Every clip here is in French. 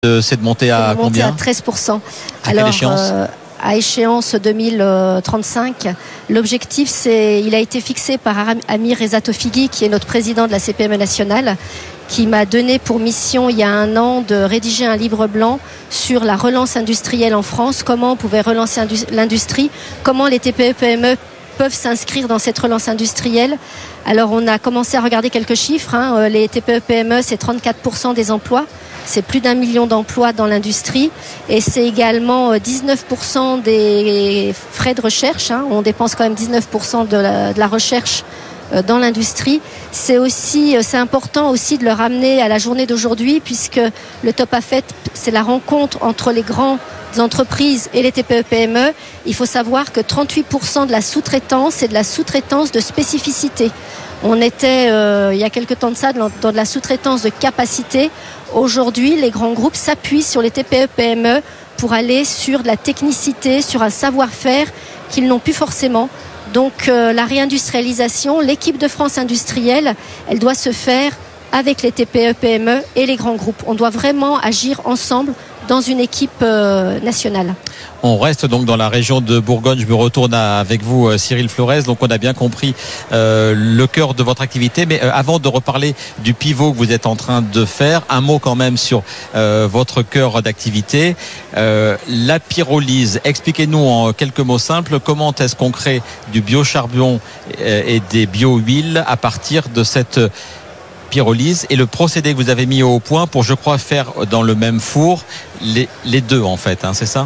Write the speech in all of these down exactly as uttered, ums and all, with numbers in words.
c'est de monter à monter combien? À treize pour cent. À Alors, quelle échéance euh, à échéance deux mille trente-cinq, l'objectif, c'est, il a été fixé par Amir Reza Tofighi, qui est notre président de la C P M E nationale, qui m'a donné pour mission il y a un an de rédiger un livre blanc sur la relance industrielle en France, comment on pouvait relancer l'industrie, comment les T P E P M E peuvent s'inscrire dans cette relance industrielle. Alors on a commencé à regarder quelques chiffres, hein. Les T P E P M E, c'est trente-quatre pour cent des emplois, c'est plus d'un million d'emplois dans l'industrie, et c'est également dix-neuf pour cent des frais de recherche, hein. On dépense quand même dix-neuf pour cent de la, de la recherche dans l'industrie. C'est aussi, c'est important aussi de le ramener à la journée d'aujourd'hui, puisque le Top A F E T, c'est la rencontre entre les grandes entreprises et les T P E P M E. Il faut savoir que trente-huit pour cent de la sous-traitance, c'est de la sous-traitance de spécificité. On était, euh, il y a quelque temps de ça, dans de la sous-traitance de capacité. Aujourd'hui, les grands groupes s'appuient sur les T P E P M E pour aller sur de la technicité, sur un savoir-faire qu'ils n'ont plus forcément. Donc euh, la réindustrialisation, l'équipe de France industrielle, elle doit se faire avec les T P E P M E et les grands groupes. On doit vraiment agir ensemble dans une équipe euh, nationale. On reste donc dans la région de Bourgogne. Je me retourne à, avec vous, Cyril Flores. Donc on a bien compris euh, le cœur de votre activité. Mais euh, avant de reparler du pivot que vous êtes en train de faire, un mot quand même sur euh, votre cœur d'activité. Euh, la pyrolyse. Expliquez-nous en quelques mots simples comment est-ce qu'on crée du biocharbon et des bio-huiles à partir de cette pyrolyse, et le procédé que vous avez mis au point pour, je crois, faire dans le même four les, les deux en fait, hein, c'est ça?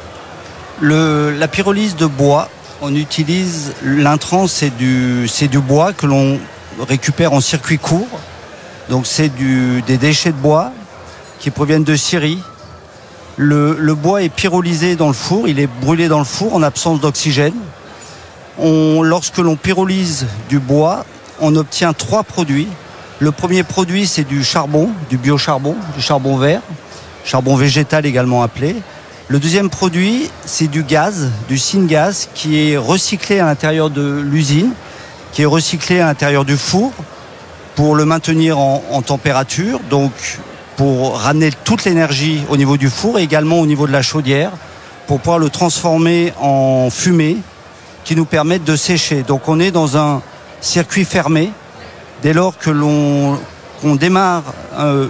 Le, la pyrolyse de bois, on utilise l'intrant, c'est du, c'est du bois que l'on récupère en circuit court. Donc c'est du, des déchets de bois qui proviennent de scierie. Le, le bois est pyrolysé dans le four, il est brûlé dans le four en absence d'oxygène. On, lorsque l'on pyrolyse du bois, on obtient trois produits. Le premier produit, c'est du charbon, du biocharbon, du charbon vert, charbon végétal également appelé. Le deuxième produit, c'est du gaz, du syngas, qui est recyclé à l'intérieur de l'usine, qui est recyclé à l'intérieur du four pour le maintenir en, en température, donc pour ramener toute l'énergie au niveau du four et également au niveau de la chaudière, pour pouvoir le transformer en fumée qui nous permette de sécher. Donc on est dans un circuit fermé. Dès lors que l'on qu'on démarre, euh,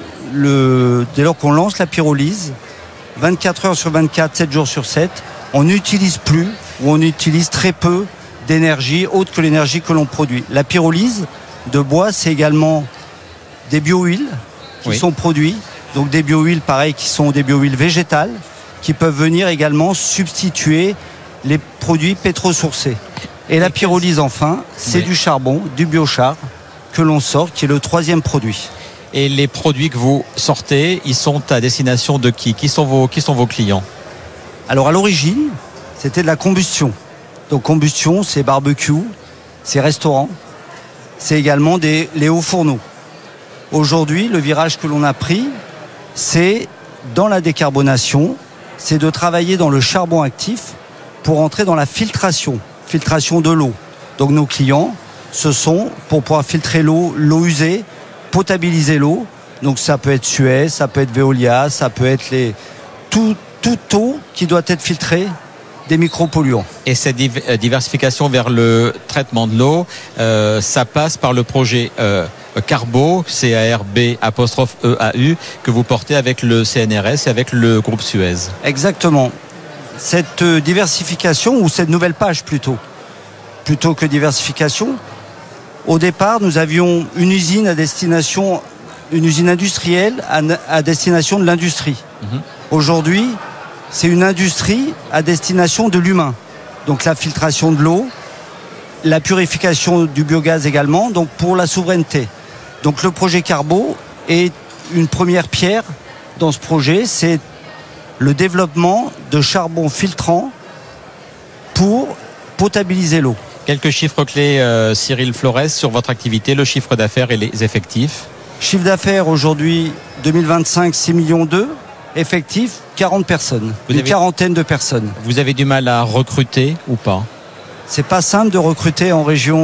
le, dès lors qu'on lance la pyrolyse, vingt-quatre heures sur vingt-quatre, sept jours sur sept, on n'utilise plus ou on utilise très peu d'énergie autre que l'énergie que l'on produit. La pyrolyse de bois, c'est également des bio-huiles qui oui. sont produits, donc des bio-huiles pareil qui sont des bio-huiles végétales qui peuvent venir également substituer les produits pétrosourcés. Et la pyrolyse enfin, c'est oui. du charbon, du biochar que l'on sort, qui est le troisième produit. Et les produits que vous sortez, ils sont à destination de qui? Qui sont vos, qui sont vos clients? Alors à l'origine, c'était de la combustion. Donc combustion, c'est barbecue, c'est restaurant, c'est également des, les hauts fourneaux. Aujourd'hui, le virage que l'on a pris, c'est dans la décarbonation, c'est de travailler dans le charbon actif pour entrer dans la filtration, filtration de l'eau. Donc nos clients, ce sont pour pouvoir filtrer l'eau, l'eau usée, potabiliser l'eau. Donc ça peut être Suez, ça peut être Veolia, ça peut être les tout, toute eau qui doit être filtrée des micropolluants. Et cette diversification vers le traitement de l'eau, euh, ça passe par le projet euh, Carbo, C A R B apostrophe E A U, que vous portez avec le C N R S et avec le groupe Suez. Exactement. Cette diversification, ou cette nouvelle page plutôt, plutôt que diversification, au départ, nous avions une usine à destination, une usine industrielle à, à destination de l'industrie. Mmh. Aujourd'hui, c'est une industrie à destination de l'humain. Donc la filtration de l'eau, la purification du biogaz également, donc pour la souveraineté. Donc le projet Carbo est une première pierre dans ce projet, c'est le développement de charbon filtrant pour potabiliser l'eau. Quelques chiffres clés, euh, Cyril Flores, sur votre activité, le chiffre d'affaires et les effectifs. Chiffre d'affaires aujourd'hui, deux mille vingt-cinq, six millions deux. Effectif, quarante personnes. Vous une avez, quarantaine de personnes. Vous avez du mal à recruter ou pas? C'est pas simple de recruter en région,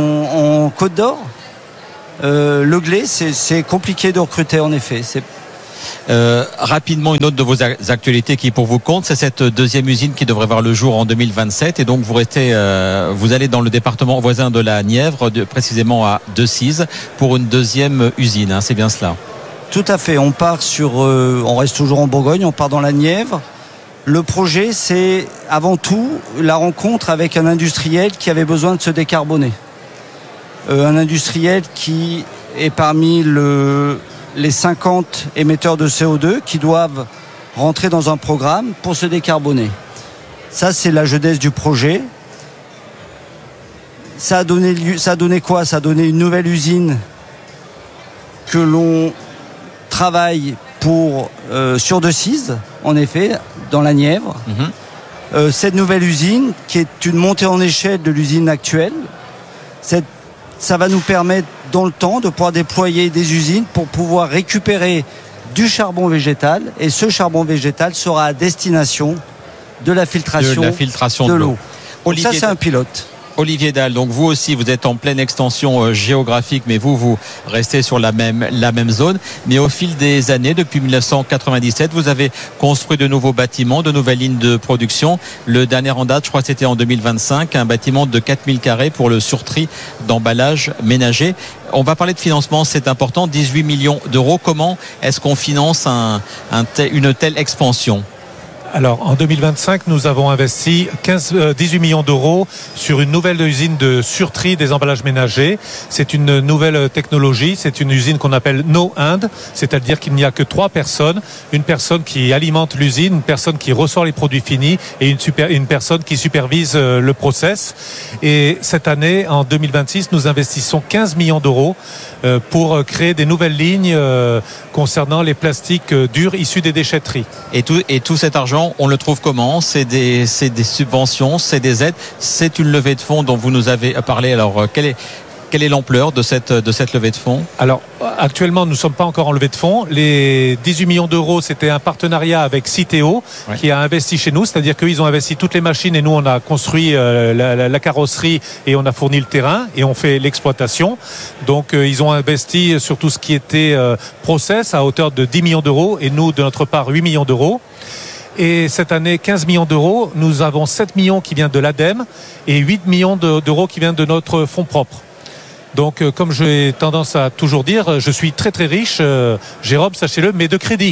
en Côte d'Or. Euh, le Glé, c'est, c'est compliqué de recruter en effet. C'est, Euh, rapidement, une autre de vos actualités qui pour vous compte, c'est cette deuxième usine qui devrait voir le jour en deux mille vingt-sept. Et donc vous restez, euh, vous allez dans le département voisin de la Nièvre, de, précisément à Decize, pour une deuxième usine. Hein, c'est bien cela? Tout à fait. On part sur, euh, on reste toujours en Bourgogne, on part dans la Nièvre. Le projet, c'est avant tout la rencontre avec un industriel qui avait besoin de se décarboner. Euh, un industriel qui est parmi le, les cinquante émetteurs de C O deux qui doivent rentrer dans un programme pour se décarboner. Ça, c'est la jeunesse du projet. Ça a donné, ça a donné quoi? Ça a donné une nouvelle usine que l'on travaille pour, euh, sur Decize, en effet, dans la Nièvre. Mmh. Euh, cette nouvelle usine, qui est une montée en échelle de l'usine actuelle, cette, ça va nous permettre dans le temps de pouvoir déployer des usines pour pouvoir récupérer du charbon végétal, et ce charbon végétal sera à destination de la filtration de, la filtration de, de l'eau. l'eau. Ça, c'est un pilote. Olivier Dalle, donc vous aussi, vous êtes en pleine extension euh, géographique, mais vous, vous restez sur la même, la même zone. Mais au fil des années, depuis mille neuf cent quatre-vingt-dix-sept, vous avez construit de nouveaux bâtiments, de nouvelles lignes de production. Le dernier en date, je crois que c'était en deux mille vingt-cinq, un bâtiment de quatre mille carrés pour le surtri d'emballage ménager. On va parler de financement, c'est important, dix-huit millions d'euros. Comment est-ce qu'on finance un, un tel, une telle expansion ? Alors, en deux mille vingt-cinq, nous avons investi quinze, euh, dix-huit millions d'euros sur une nouvelle usine de surtri des emballages ménagers. C'est une nouvelle technologie. C'est une usine qu'on appelle No Hand, c'est-à-dire qu'il n'y a que trois personnes. Une personne qui alimente l'usine, une personne qui ressort les produits finis et une, super, une personne qui supervise euh, le process. Et cette année, en deux mille vingt-six, nous investissons quinze millions d'euros euh, pour créer des nouvelles lignes euh, concernant les plastiques euh, durs issus des déchetteries. Et tout, et tout cet argent, on le trouve comment? C'est des, c'est des subventions, c'est des aides, c'est une levée de fonds dont vous nous avez parlé. Alors, quelle est, quelle est l'ampleur de cette, de cette levée de fonds? Alors, actuellement, nous ne sommes pas encore en levée de fonds. Les dix-huit millions d'euros, c'était un partenariat avec Citeo, ouais, qui a investi chez nous. C'est-à-dire qu'ils ont investi toutes les machines et nous, on a construit euh, la, la, la carrosserie et on a fourni le terrain et on fait l'exploitation. Donc, euh, ils ont investi sur tout ce qui était euh, process à hauteur de dix millions d'euros et nous, de notre part, huit millions d'euros. Et cette année, quinze millions d'euros. Nous avons sept millions qui viennent de l'ADEME et huit millions d'euros qui viennent de notre fonds propre. Donc, euh, comme j'ai tendance à toujours dire, je suis très très riche, euh, Jérôme, sachez-le, mais de crédit.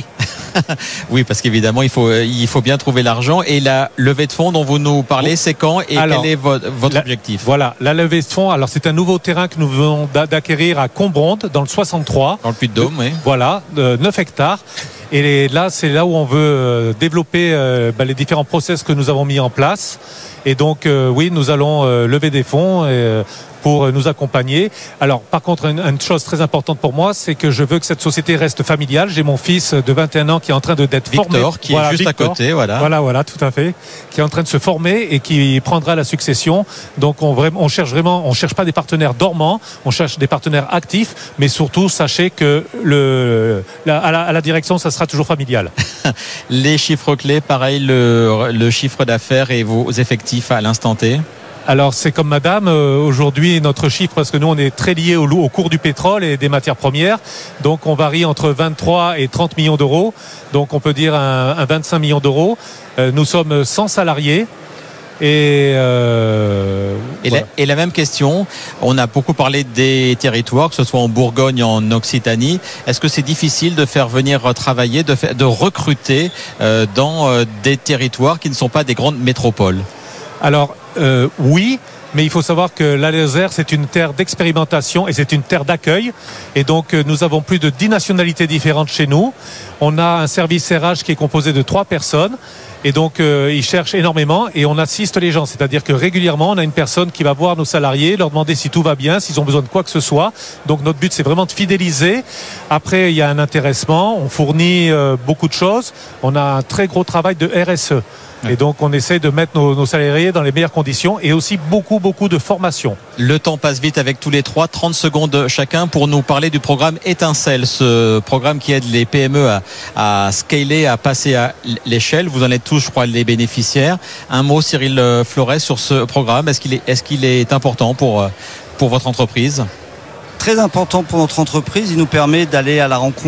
Oui, parce qu'évidemment, il faut, il faut bien trouver l'argent. Et la levée de fonds dont vous nous parlez, c'est quand et alors, quel est votre, votre la, objectif? Voilà, la levée de fonds, alors c'est un nouveau terrain que nous venons d'acquérir à Combronde, dans le soixante-trois. Dans le Puy-de-Dôme, oui. Voilà, de neuf hectares. Et là, c'est là où on veut développer euh, bah, les différents process que nous avons mis en place. Et donc, euh, oui, nous allons euh, lever des fonds et, euh, pour nous accompagner. Alors, par contre, une, une chose très importante pour moi, c'est que je veux que cette société reste familiale. J'ai mon fils de vingt et un ans qui est en train de d'être Victor, formé. Victor, qui voilà, est juste Victor, à côté, voilà. Voilà, voilà, tout à fait. Qui est en train de se former et qui prendra la succession. Donc, on, on cherche vraiment, on cherche pas des partenaires dormants, on cherche des partenaires actifs, mais surtout, sachez que le, la, à, la, à la direction, ça sera toujours familial. Les chiffres clés, pareil, le, le chiffre d'affaires et vos effectifs à l'instant T. Alors c'est comme madame, euh, aujourd'hui notre chiffre, parce que nous on est très liés au, au cours du pétrole et des matières premières, donc on varie entre vingt-trois et trente millions d'euros, donc on peut dire un, un vingt-cinq millions d'euros. Euh, nous sommes cent salariés. Et, euh, et, voilà. la, et la même question, on a beaucoup parlé des territoires, que ce soit en Bourgogne, en Occitanie. Est-ce que c'est difficile de faire venir travailler, de, faire, de recruter euh, dans euh, des territoires qui ne sont pas des grandes métropoles? Alors euh, oui, mais il faut savoir que la Lozère, c'est une terre d'expérimentation et c'est une terre d'accueil. Et donc, nous avons plus de dix nationalités différentes chez nous. On a un service R H qui est composé de trois personnes. Et donc, euh, ils cherchent énormément et on assiste les gens. C'est-à-dire que régulièrement, on a une personne qui va voir nos salariés, leur demander si tout va bien, s'ils ont besoin de quoi que ce soit. Donc, notre but, c'est vraiment de fidéliser. Après, il y a un intéressement. On fournit euh, beaucoup de choses. On a un très gros travail de R S E. Et donc, on essaie de mettre nos, nos salariés dans les meilleures conditions et aussi beaucoup, beaucoup de formation. Le temps passe vite avec tous les trois. trente secondes chacun pour nous parler du programme Étincelle, ce programme qui aide les P M E à, à scaler, à passer à l'échelle. Vous en êtes tous, je crois, les bénéficiaires. Un mot, Cyril Flores, sur ce programme. Est-ce qu'il est, est-ce qu'il est important pour, pour votre entreprise ? Très important pour notre entreprise. Il nous permet d'aller à la rencontre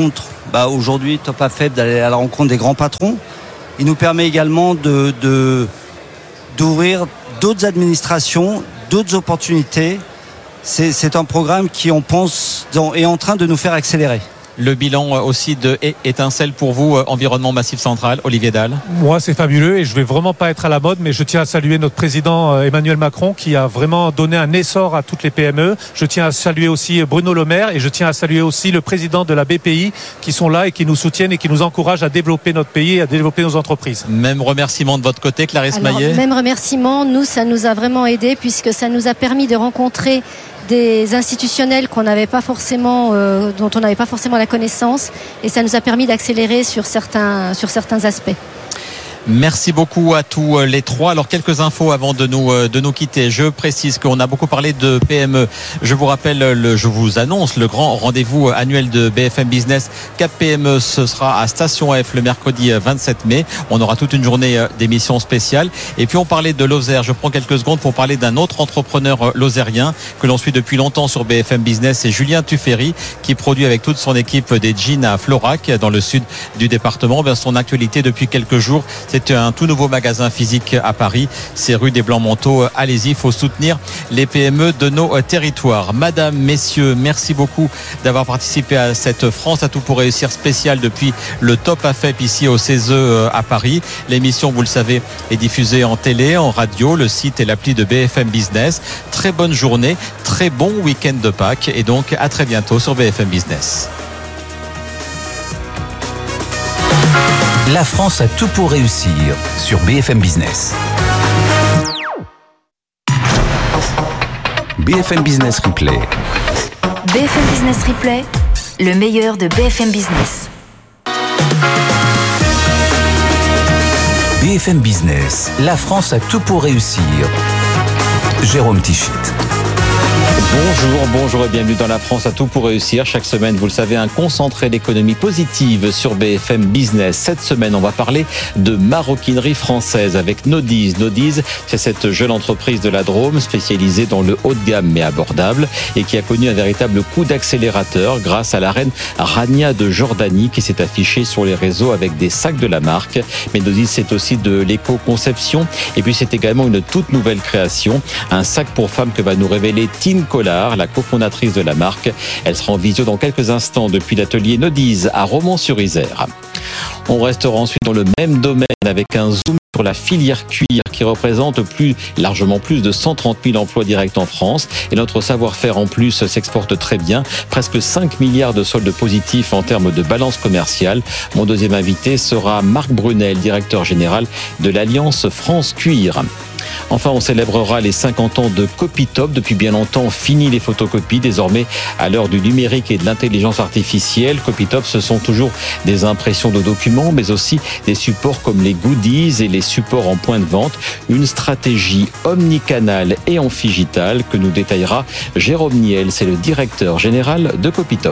bah, aujourd'hui Top A F E B d'aller à la rencontre des grands patrons. Il nous permet également de, de, d'ouvrir d'autres administrations, d'autres opportunités. C'est, c'est un programme qui, on pense, est en train de nous faire accélérer. Le bilan aussi de Étincelle pour vous, environnement Massif Central, Olivier Dahl. Moi, c'est fabuleux et je vais vraiment pas être à la mode, mais je tiens à saluer notre président Emmanuel Macron qui a vraiment donné un essor à toutes les P M E. Je tiens à saluer aussi Bruno Le Maire et je tiens à saluer aussi le président de la B P I qui sont là et qui nous soutiennent et qui nous encouragent à développer notre pays et à développer nos entreprises. Même remerciement de votre côté, Clarisse Alors, Maillet. Même remerciement, nous, ça nous a vraiment aidé puisque ça nous a permis de rencontrer des institutionnels qu'on n'avait pas forcément, euh, dont on n'avait pas forcément la connaissance, et ça nous a permis d'accélérer sur certains, sur certains aspects. Merci beaucoup à tous les trois. Alors quelques infos avant de nous de nous quitter. Je précise qu'on a beaucoup parlé de P M E. Je vous rappelle, le, je vous annonce le grand rendez-vous annuel de B F M Business Cap P M E. Ce sera à Station F le mercredi vingt-sept mai. On aura toute une journée d'émission spéciale. Et puis on parlait de Lozère. Je prends quelques secondes pour parler d'un autre entrepreneur lozérien que l'on suit depuis longtemps sur B F M Business. C'est Julien Tuffery qui produit avec toute son équipe des jeans à Florac dans le sud du département. Bien, son actualité depuis quelques jours, c'est un tout nouveau magasin physique à Paris. C'est rue des Blancs-Manteaux. Allez-y, il faut soutenir les P M E de nos territoires. Madame, messieurs, merci beaucoup d'avoir participé à cette France à tout pour réussir spéciale depuis le Top A F E B ici au C E S E à Paris. L'émission, vous le savez, est diffusée en télé, en radio, le site et l'appli de B F M Business. Très bonne journée, très bon week-end de Pâques et donc à très bientôt sur B F M Business. La France a tout pour réussir sur B F M Business. B F M Business Replay. B F M Business Replay, le meilleur de B F M Business. B F M Business, la France a tout pour réussir. Jérôme Tichit. Bonjour, bonjour et bienvenue dans La France a tout pour réussir. Chaque semaine, vous le savez, un concentré d'économie positive sur B F M Business. Cette semaine, on va parler de maroquinerie française avec Nodiz. Nodiz, c'est cette jeune entreprise de la Drôme spécialisée dans le haut de gamme mais abordable et qui a connu un véritable coup d'accélérateur grâce à la reine Rania de Jordanie qui s'est affichée sur les réseaux avec des sacs de la marque. Mais Nodiz, c'est aussi de l'éco-conception et puis c'est également une toute nouvelle création, un sac pour femmes que va nous révéler Tine Collard, la cofondatrice de la marque. Elle sera en visio dans quelques instants depuis l'atelier Nodiz à Romans-sur-Isère. On restera ensuite dans le même domaine avec un zoom sur la filière cuir qui représente plus, largement plus de cent trente mille emplois directs en France. Et notre savoir-faire en plus s'exporte très bien. Presque cinq milliards de soldes positifs en termes de balance commerciale. Mon deuxième invité sera Marc Brunel, directeur général de l'Alliance France Cuir. Enfin, on célébrera les cinquante ans de Copytop. Depuis bien longtemps, fini les photocopies. Désormais, à l'heure du numérique et de l'intelligence artificielle, Copytop, ce sont toujours des impressions de documents, mais aussi des supports comme les goodies et les supports en point de vente. Une stratégie omnicanale et amphigitale que nous détaillera Jérôme Niel. C'est le directeur général de Copytop.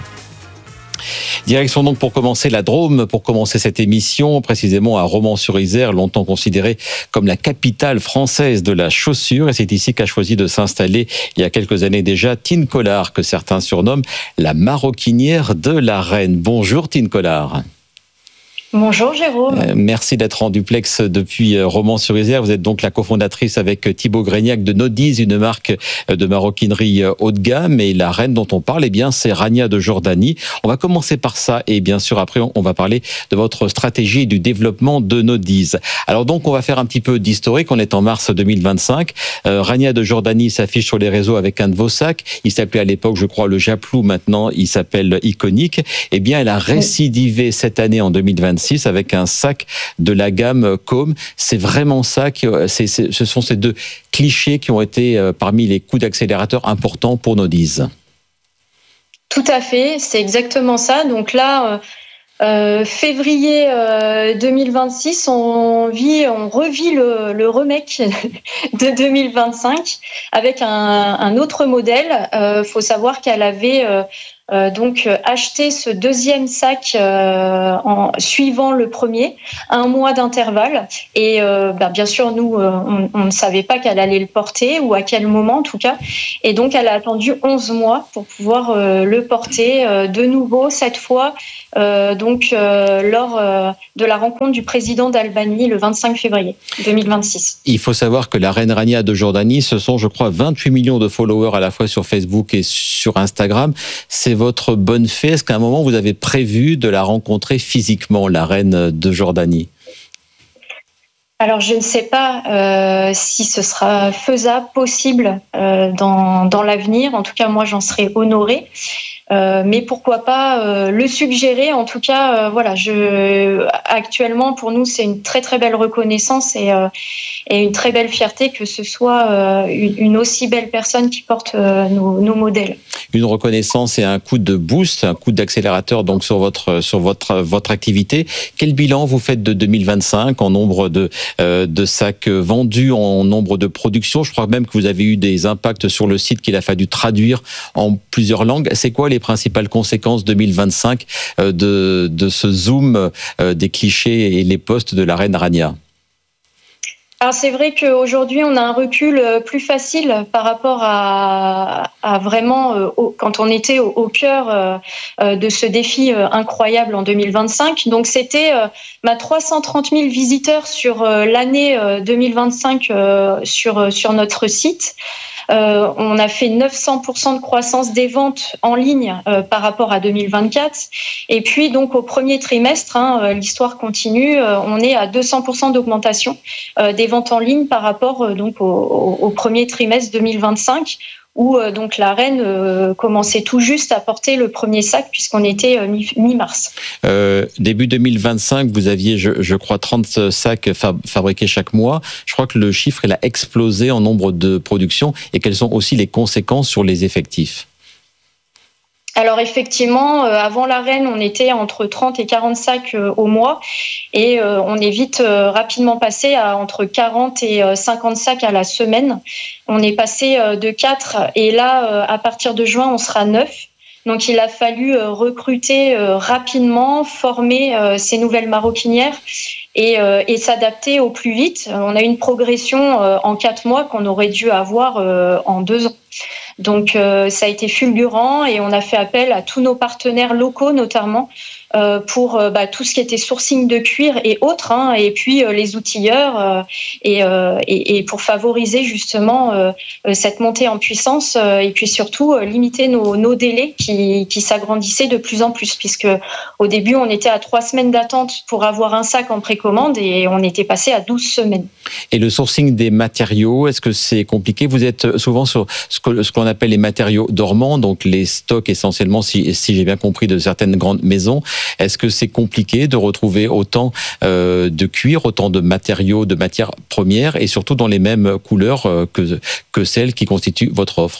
Direction donc pour commencer la Drôme, pour commencer cette émission, précisément à Romans-sur-Isère, longtemps considérée comme la capitale française de la chaussure. Et c'est ici qu'a choisi de s'installer il y a quelques années déjà Tine Collard, que certains surnomment la maroquinière de la reine. Bonjour Tine Collard. Bonjour Jérôme. Euh, merci d'être en duplex depuis euh, Romans-sur-Isère. Vous êtes donc la cofondatrice avec euh, Thibaut Grégnac de Nodiz, une marque euh, de maroquinerie euh, haut de gamme. Et la reine dont on parle, eh bien, c'est Rania de Jordanie. On va commencer par ça et bien sûr après on, on va parler de votre stratégie et du développement de Nodiz. Alors donc on va faire un petit peu d'historique. On est en mars deux mille vingt-cinq. Euh, Rania de Jordanie s'affiche sur les réseaux avec un de vos sacs. Il s'appelait à l'époque, je crois, le Japlou. Maintenant, il s'appelle Iconique. Eh bien, elle a récidivé cette année en deux mille vingt-six avec un sac de la gamme Com. C'est vraiment ça, qui, c'est, c'est, ce sont ces deux clichés qui ont été parmi les coups d'accélérateur importants pour Nodiz. Tout à fait, c'est exactement ça. Donc là, euh, février euh, deux mille vingt-six, on vit, on revit le, le remake de deux mille vingt-cinq avec un, un autre modèle. Euh, faut savoir qu'elle avait euh, euh, donc euh, acheter ce deuxième sac euh, en suivant le premier, un mois d'intervalle. Et euh, bah, bien sûr, nous, euh, on, on ne savait pas qu'elle allait le porter ou à quel moment en tout cas. Et donc, elle a attendu onze mois pour pouvoir euh, le porter euh, de nouveau, cette fois, euh, donc euh, lors euh, de la rencontre du président d'Albanie le vingt-cinq février deux mille vingt-six. Il faut savoir que la reine Rania de Jordanie, ce sont, je crois, vingt-huit millions de followers à la fois sur Facebook et sur Instagram. C'est votre bonne fée. Est-ce qu'à un moment, vous avez prévu de la rencontrer physiquement, la reine de Jordanie ? Alors, je ne sais pas euh, si ce sera faisable, possible euh, dans, dans l'avenir. En tout cas, moi, j'en serais honorée. Euh, mais pourquoi pas euh, le suggérer. En tout cas, euh, voilà, je, actuellement, pour nous, c'est une très, très belle reconnaissance et, euh, et une très belle fierté que ce soit euh, une, une aussi belle personne qui porte euh, nos, nos modèles. Une reconnaissance et un coup de boost, un coup d'accélérateur donc sur votre sur votre votre activité. Quel bilan vous faites de deux mille vingt-cinq en nombre de euh, de sacs vendus, en nombre de productions? Je crois même que vous avez eu des impacts sur le site qu'il a fallu traduire en plusieurs langues. C'est quoi les principales conséquences deux mille vingt-cinq euh, de de ce zoom euh, des clichés et les posts de la reine Rania? Alors c'est vrai qu'aujourd'hui on a un recul plus facile par rapport à, à vraiment euh, au, quand on était au, au cœur euh, de ce défi euh, incroyable en deux mille vingt-cinq. Donc c'était euh, bah, trois cent trente mille visiteurs sur euh, l'année euh, deux mille vingt-cinq euh, sur sur notre site. Euh, on a fait neuf cents pour cent de croissance des ventes en ligne euh, par rapport à deux mille vingt-quatre. Et puis, donc, au premier trimestre, hein, l'histoire continue, euh, on est à deux cents pour cent d'augmentation euh, des ventes en ligne par rapport euh, donc, au, au, au premier trimestre deux mille vingt-cinq, où euh, donc, la reine euh, commençait tout juste à porter le premier sac, puisqu'on était euh, mi- mi-mars. Euh, début deux mille vingt-cinq, vous aviez, je, je crois, trente sacs fab- fabriqués chaque mois. Je crois que le chiffre, il a explosé en nombre de productions. Et quelles sont aussi les conséquences sur les effectifs ? Alors effectivement, euh, avant la reine, on était entre trente et quarante sacs euh, au mois et euh, on est vite euh, rapidement passé à entre quarante et cinquante sacs à la semaine. On est passé euh, de quatre et là, euh, à partir de juin, on sera neuf. Donc il a fallu euh, recruter euh, rapidement, former euh, ces nouvelles maroquinières et, euh, et s'adapter au plus vite. On a eu une progression euh, en quatre mois qu'on aurait dû avoir euh, en deux ans. Donc euh, ça a été fulgurant et on a fait appel à tous nos partenaires locaux notamment euh, pour euh, bah, tout ce qui était sourcing de cuir et autres, hein, et puis euh, les outilleurs euh, et, euh, et, et pour favoriser justement euh, cette montée en puissance euh, et puis surtout euh, limiter nos, nos délais qui, qui s'agrandissaient de plus en plus, puisque au début on était à trois semaines d'attente pour avoir un sac en précommande et on était passé à douze semaines. Et le sourcing des matériaux, est-ce que c'est compliqué ? Vous êtes souvent sur ce que ce qu'on appelle les matériaux dormants, donc les stocks essentiellement, si, si j'ai bien compris, de certaines grandes maisons. Est-ce que c'est compliqué de retrouver autant euh, de cuir, autant de matériaux, de matières premières, et surtout dans les mêmes couleurs que, que celles qui constituent votre offre ?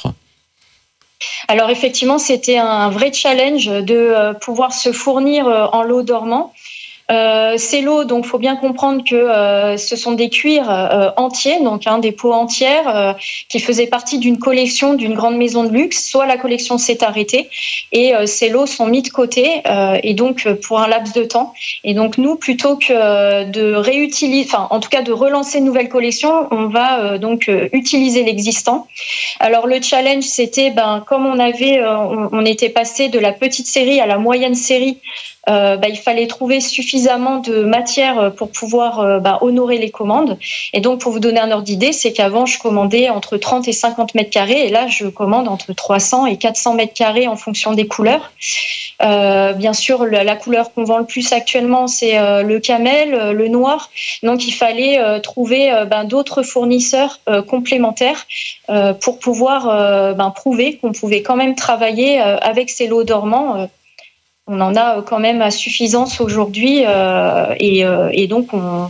Alors effectivement, c'était un vrai challenge de pouvoir se fournir en lot dormant. Euh, ces lots, donc, faut bien comprendre que euh, ce sont des cuirs euh, entiers, donc hein, des peaux entières euh, qui faisaient partie d'une collection d'une grande maison de luxe. Soit la collection s'est arrêtée et euh, ces lots sont mis de côté euh, et donc pour un laps de temps. Et donc nous, plutôt que de réutiliser, enfin en tout cas de relancer une nouvelle collection, on va euh, donc euh, utiliser l'existant. Alors le challenge, c'était, ben comme on avait, euh, on, on était passé de la petite série à la moyenne série. Euh, bah, il fallait trouver suffisamment de matière pour pouvoir euh, bah, honorer les commandes. Et donc, pour vous donner un ordre d'idée, c'est qu'avant, je commandais entre trente et cinquante mètres carrés. Et là, je commande entre trois cents et quatre cents mètres carrés en fonction des couleurs. Euh, bien sûr, la, la couleur qu'on vend le plus actuellement, c'est euh, le camel, le noir. Donc, il fallait euh, trouver euh, ben, d'autres fournisseurs euh, complémentaires euh, pour pouvoir euh, ben, prouver qu'on pouvait quand même travailler euh, avec ces lots dormants. Euh, On en a quand même à suffisance aujourd'hui euh, et, euh, et donc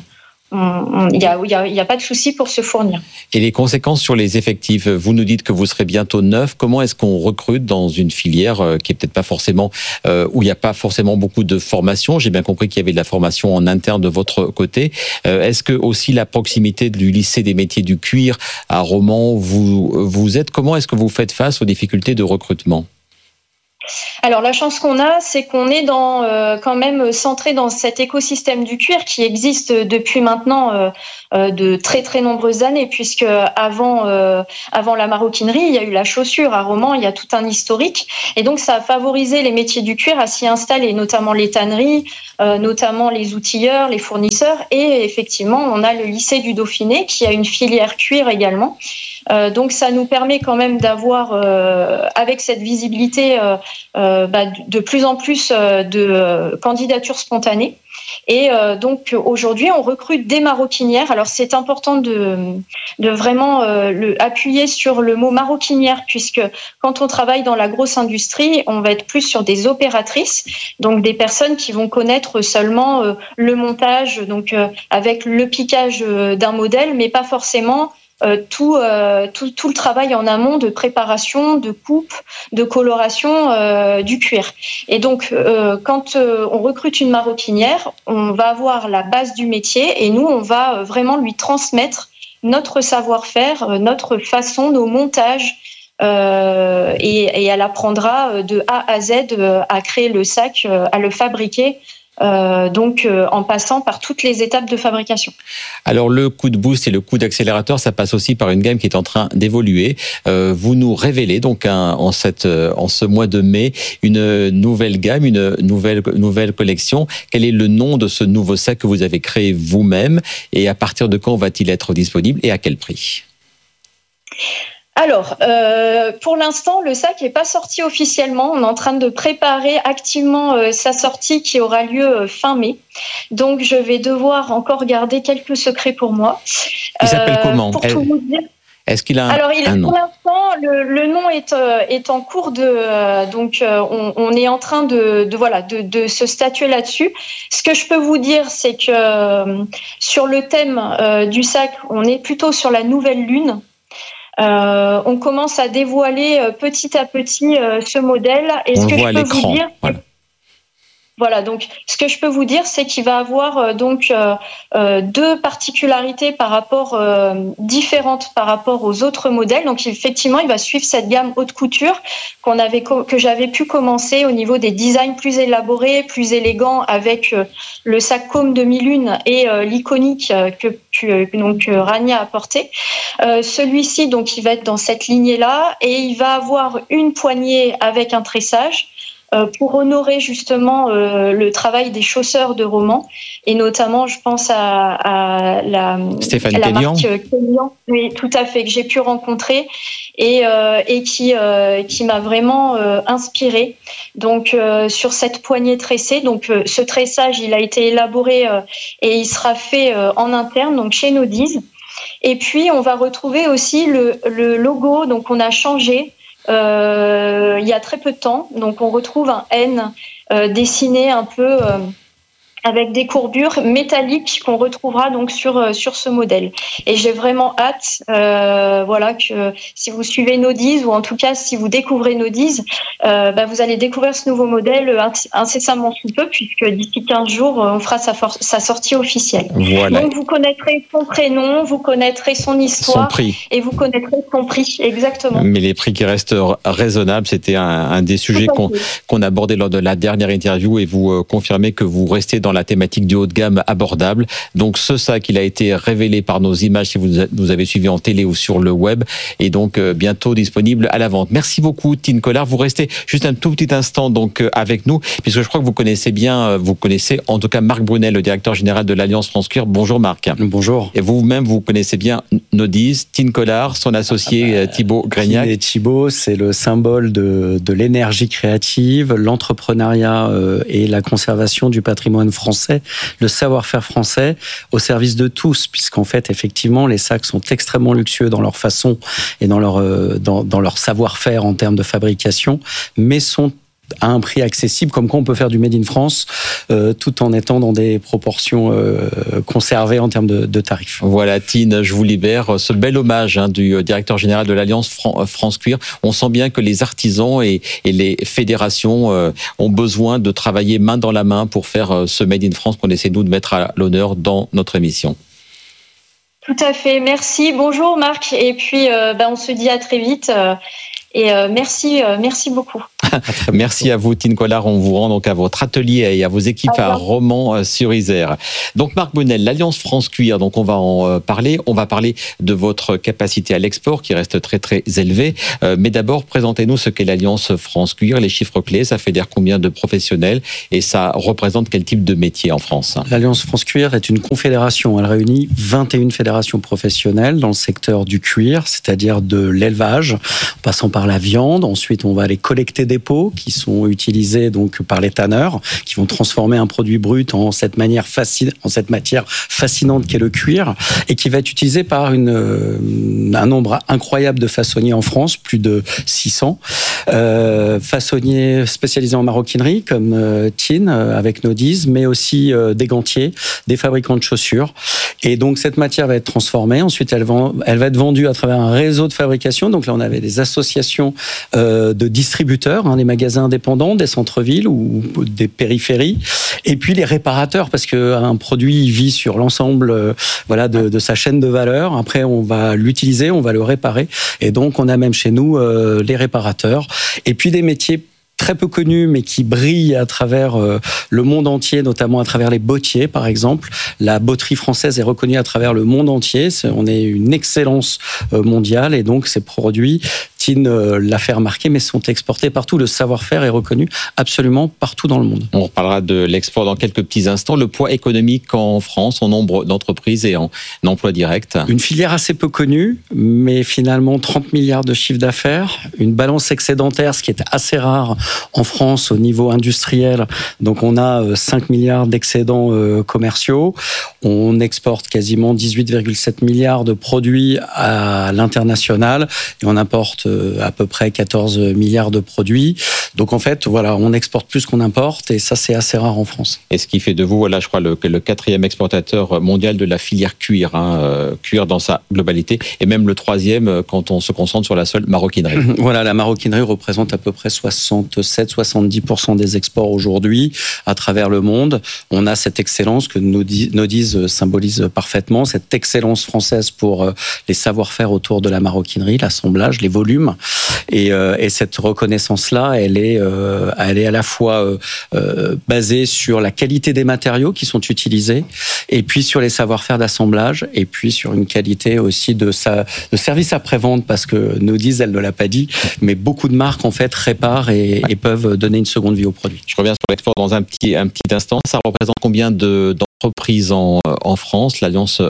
il n'y a, y a, y a pas de souci pour se fournir. Et les conséquences sur les effectifs, vous nous dites que vous serez bientôt neuf. Comment est-ce qu'on recrute dans une filière qui est peut-être pas forcément, euh, où il n'y a pas forcément beaucoup de formation? J'ai bien compris qu'il y avait de la formation en interne de votre côté. Euh, est-ce que aussi la proximité du lycée des métiers du cuir à Romans, vous, vous êtes, comment est-ce que vous faites face aux difficultés de recrutement? Alors la chance qu'on a, c'est qu'on est dans, euh, quand même centré dans cet écosystème du cuir qui existe depuis maintenant euh, euh, de très très nombreuses années, puisque avant euh, avant la maroquinerie, il y a eu la chaussure à Romans, il y a tout un historique, et donc ça a favorisé les métiers du cuir à s'y installer, notamment les tanneries, euh, notamment les outilleurs, les fournisseurs, et effectivement on a le lycée du Dauphiné qui a une filière cuir également. Euh, donc ça nous permet quand même d'avoir, euh, avec cette visibilité, euh, euh, bah, de plus en plus euh, de euh, candidatures spontanées. Et euh, donc aujourd'hui, on recrute des maroquinières. Alors c'est important de, de vraiment euh, le, appuyer sur le mot maroquinière, puisque quand on travaille dans la grosse industrie, on va être plus sur des opératrices, donc des personnes qui vont connaître seulement euh, le montage, donc euh, avec le piquage euh, d'un modèle, mais pas forcément Euh, tout, euh, tout, tout le travail en amont de préparation, de coupe, de coloration euh, du cuir. Et donc, euh, quand euh, on recrute une maroquinière, on va avoir la base du métier et nous, on va vraiment lui transmettre notre savoir-faire, notre façon, nos montages. Euh, et, et elle apprendra de A à Z à créer le sac, à le fabriquer. Euh, donc euh, en passant par toutes les étapes de fabrication. Alors le coup de boost et le coup d'accélérateur, ça passe aussi par une gamme qui est en train d'évoluer. Euh, vous nous révélez donc un, en, cette, en ce mois de mai une nouvelle gamme, une nouvelle, nouvelle collection. Quel est le nom de ce nouveau sac que vous avez créé vous-même et à partir de quand va-t-il être disponible et à quel prix ? Alors, euh, pour l'instant, le sac n'est pas sorti officiellement. On est en train de préparer activement euh, sa sortie qui aura lieu euh, fin mai. Donc, je vais devoir encore garder quelques secrets pour moi. Il euh, s'appelle comment ? Pour Elle... tout vous dire. Est-ce qu'il a un, Alors, il, un pour nom ? l'instant, le, le nom est, euh, est en cours de. Euh, donc, euh, on, on est en train de, de voilà de, de se statuer là-dessus. Ce que je peux vous dire, c'est que euh, sur le thème euh, du sac, on est plutôt sur la nouvelle lune. Euh, on commence à dévoiler euh, petit à petit euh, ce modèle. Et on ce que voit je peux à l'écran. Vous dire, voilà. Voilà, donc ce que je peux vous dire, c'est qu'il va avoir euh, donc euh, euh, deux particularités par rapport euh, différentes par rapport aux autres modèles. Donc effectivement, il va suivre cette gamme haute couture qu'on avait que j'avais pu commencer au niveau des designs plus élaborés, plus élégants, avec euh, le sac Côme demi-lune et euh, l'iconique euh, que, que donc euh, Rania a porté. Euh, celui-ci, donc, il va être dans cette lignée-là et il va avoir une poignée avec un tressage. Euh, pour honorer justement euh, le travail des chausseurs de Romans, et notamment je pense à, à la, Stéphane à la Kellian. marque Kellian, oui, tout à fait, que j'ai pu rencontrer et, euh, et qui, euh, qui m'a vraiment euh, inspirée. Donc euh, sur cette poignée tressée, donc euh, ce tressage il a été élaboré euh, et il sera fait euh, en interne, donc chez Nodiz. Et puis on va retrouver aussi le, le logo, donc on a changé. Euh, il y a très peu de temps, donc on retrouve un N euh, dessiné un peu euh, avec des courbures métalliques qu'on retrouvera donc sur euh, sur ce modèle. Et j'ai vraiment hâte, euh, voilà, que si vous suivez Nodiz ou en tout cas si vous découvrez Nodiz, euh, bah, vous allez découvrir ce nouveau modèle incessamment sous peu, puisque d'ici quinze jours on fera sa, for- sa sortie officielle. Voilà. Donc vous connaîtrez son prénom, vous connaîtrez son histoire, son prix. Et vous connaîtrez son prix, exactement. Mais les prix qui restent raisonnables, c'était un, un des sujets qu'on, qu'on abordait lors de la dernière interview, et vous euh, confirmez que vous restez dans la thématique du haut de gamme abordable. Donc ce sac, il a été révélé par nos images si vous nous avez suivis en télé ou sur le web, et donc euh, bientôt disponible à la vente. Merci beaucoup Tine Collard. Vous restez juste un tout petit instant donc euh, avec nous, puisque je crois que vous connaissez bien, euh, vous connaissez en tout cas Marc Brunel, le directeur général de l'Alliance France Cuir. Bonjour Marc. Bonjour. Et vous-même, vous connaissez bien Nodiz, Tine Collard, son associé euh, Thibaut Grégnac. Et Thibaut, c'est le symbole de, de l'énergie créative, l'entrepreneuriat euh, et la conservation du patrimoine français, le savoir-faire français au service de tous, puisqu'en fait, effectivement, les sacs sont extrêmement luxueux dans leur façon et dans leur, euh, dans, dans leur savoir-faire en termes de fabrication, mais sont à un prix accessible, comme quoi on peut faire du Made in France euh, tout en étant dans des proportions euh, conservées en termes de, de tarifs. Voilà, Tine, je vous libère. Ce bel hommage hein, du directeur général de l'Alliance Fran- France Cuir. On sent bien que les artisans et, et les fédérations euh, ont besoin de travailler main dans la main pour faire euh, ce Made in France qu'on essaie nous de mettre à l'honneur dans notre émission. Tout à fait, merci. Bonjour Marc, et puis euh, ben, on se dit à très vite. Euh, Et euh, merci, euh, merci beaucoup. Merci à vous, Tine Collard. On vous rend donc à votre atelier et à vos équipes à Romans-sur-Isère. Donc, Marc Bonnel, l'Alliance France Cuir, donc on va en parler. On va parler de votre capacité à l'export qui reste très, très élevée. Euh, mais d'abord, présentez-nous ce qu'est l'Alliance France Cuir, les chiffres clés. Ça fédère combien de professionnels et ça représente quel type de métier en France? L'Alliance France Cuir est une confédération. Elle réunit vingt et une fédérations professionnelles dans le secteur du cuir, c'est-à-dire de l'élevage, en passant par la viande. Ensuite, on va aller collecter des peaux qui sont utilisées donc par les tanneurs, qui vont transformer un produit brut en cette manière fascine, en cette matière fascinante qu'est le cuir, et qui va être utilisé par une, un nombre incroyable de façonniers en France, plus de six cents. Euh, façonniers spécialisés en maroquinerie, comme euh, Tine, euh, avec Nodiz, mais aussi euh, des gantiers, des fabricants de chaussures. Et donc, cette matière va être transformée. Ensuite, elle va, elle va être vendue à travers un réseau de fabrication. Donc là, on avait des associations euh, de distributeurs, hein, les magasins indépendants des centres-villes ou des périphéries, et puis les réparateurs, parce qu'un produit vit sur l'ensemble euh, voilà, de, de sa chaîne de valeur. Après, on va l'utiliser, on va le réparer, et donc on a même chez nous euh, les réparateurs, et puis des métiers très peu connus, mais qui brillent à travers euh, le monde entier, notamment à travers les bottiers, par exemple. La botterie française est reconnue à travers le monde entier. C'est, on est une excellence euh, mondiale, et donc ces produits, Tine euh, l'a fait remarquer, mais sont exportés partout. Le savoir-faire est reconnu absolument partout dans le monde. On reparlera de l'export dans quelques petits instants. Le poids économique en France, en nombre d'entreprises et en emploi direct. Une filière assez peu connue, mais finalement trente milliards de chiffre d'affaires, une balance excédentaire, ce qui est assez rare en France au niveau industriel. Donc on a cinq milliards d'excédents euh, commerciaux. On exporte quasiment dix-huit virgule sept milliards de produits à l'international et on importe euh, à peu près quatorze milliards de produits. Donc en fait, voilà, on exporte plus qu'on importe et ça c'est assez rare en France. Et ce qui fait de vous, voilà, je crois, le, le quatrième exportateur mondial de la filière cuir, hein, euh, cuir dans sa globalité, et même le troisième quand on se concentre sur la seule maroquinerie. Voilà, la maroquinerie représente à peu près soixante-sept à soixante-dix pour cent des exports aujourd'hui à travers le monde. On a cette excellence que Nodiz symbolise parfaitement, cette excellence française pour les savoir-faire autour de la maroquinerie, l'assemblage, les volumes. Et, euh, et cette reconnaissance-là, elle est, euh, elle est à la fois euh, euh, basée sur la qualité des matériaux qui sont utilisés, et puis sur les savoir-faire d'assemblage, et puis sur une qualité aussi de, sa, de service après-vente, parce que Nodiz, elle ne l'a pas dit, mais beaucoup de marques en fait réparent et, et peuvent donner une seconde vie au produit. Je reviens sur l'export dans un petit, un petit instant. Ça représente combien de, d'entreprises en, en France, l'Alliance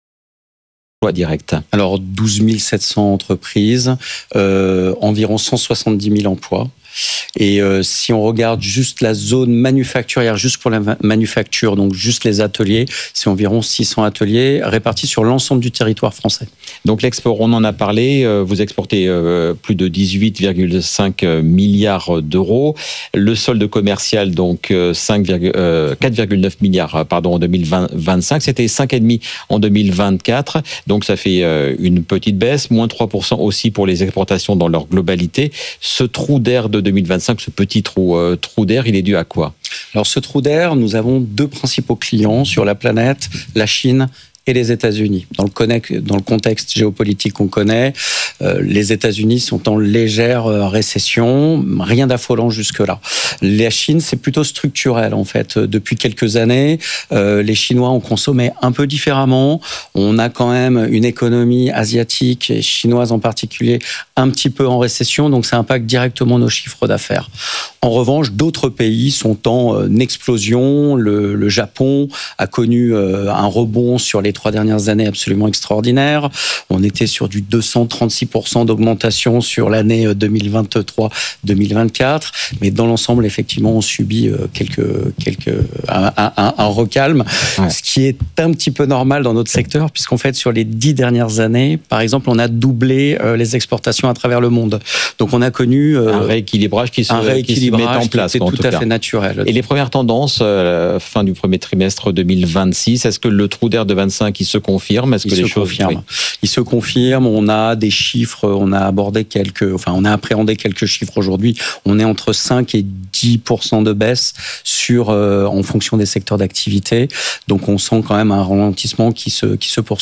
direct? Alors douze mille sept cents entreprises, euh, environ cent soixante-dix mille emplois. Et euh, si on regarde juste la zone manufacturière, juste pour la manufacture, donc juste les ateliers, c'est environ six cents ateliers répartis sur l'ensemble du territoire français. Donc l'export, on en a parlé, vous exportez euh, plus de dix-huit virgule cinq milliards d'euros. Le solde commercial, donc cinq, euh, quatre virgule neuf milliards pardon, en deux mille vingt-cinq, c'était cinq virgule cinq en deux mille vingt-quatre, donc ça fait euh, une petite baisse, moins trois pour cent aussi pour les exportations dans leur globalité. Ce trou d'air de deux mille vingt-cinq, ce petit trou, euh, trou d'air, il est dû à quoi? Alors ce trou d'air, nous avons deux principaux clients sur la planète, la Chine et les États-Unis. Dans le, connect, dans le contexte géopolitique qu'on connaît, euh, les États-Unis sont en légère euh, récession, rien d'affolant jusque-là. La Chine, c'est plutôt structurel en fait. Depuis quelques années, euh, les Chinois ont consommé un peu différemment. On a quand même une économie asiatique et chinoise en particulier un petit peu en récession, donc ça impacte directement nos chiffres d'affaires. En revanche, d'autres pays sont en euh, explosion. Le, le Japon a connu euh, un rebond sur les trois dernières années absolument extraordinaire. On était sur du deux cent trente-six pour cent d'augmentation sur l'année deux mille vingt-trois deux mille vingt-quatre, mais dans l'ensemble, effectivement, on subit quelques, quelques, un, un, un recalme, ouais. Ce qui est un petit peu normal dans notre secteur, puisqu'en fait, sur les dix dernières années, par exemple, on a doublé les exportations à travers le monde. Donc, on a connu un rééquilibrage qui se, un rééquilibrage qui se met en place. C'est tout, tout à cas. fait naturel. Et les premières tendances, euh, fin du premier trimestre deux mille vingt-six, est-ce que le trou d'air de vingt-cinq qui se confirme? Est-ce que il les se choses confirme. Oui. Il se confirme. On a des chiffres. On a abordé quelques. Enfin, on a appréhendé quelques chiffres aujourd'hui. On est entre cinq et dix pour cent de baisse sur euh, en fonction des secteurs d'activité. Donc, on sent quand même un ralentissement qui se qui se poursuit.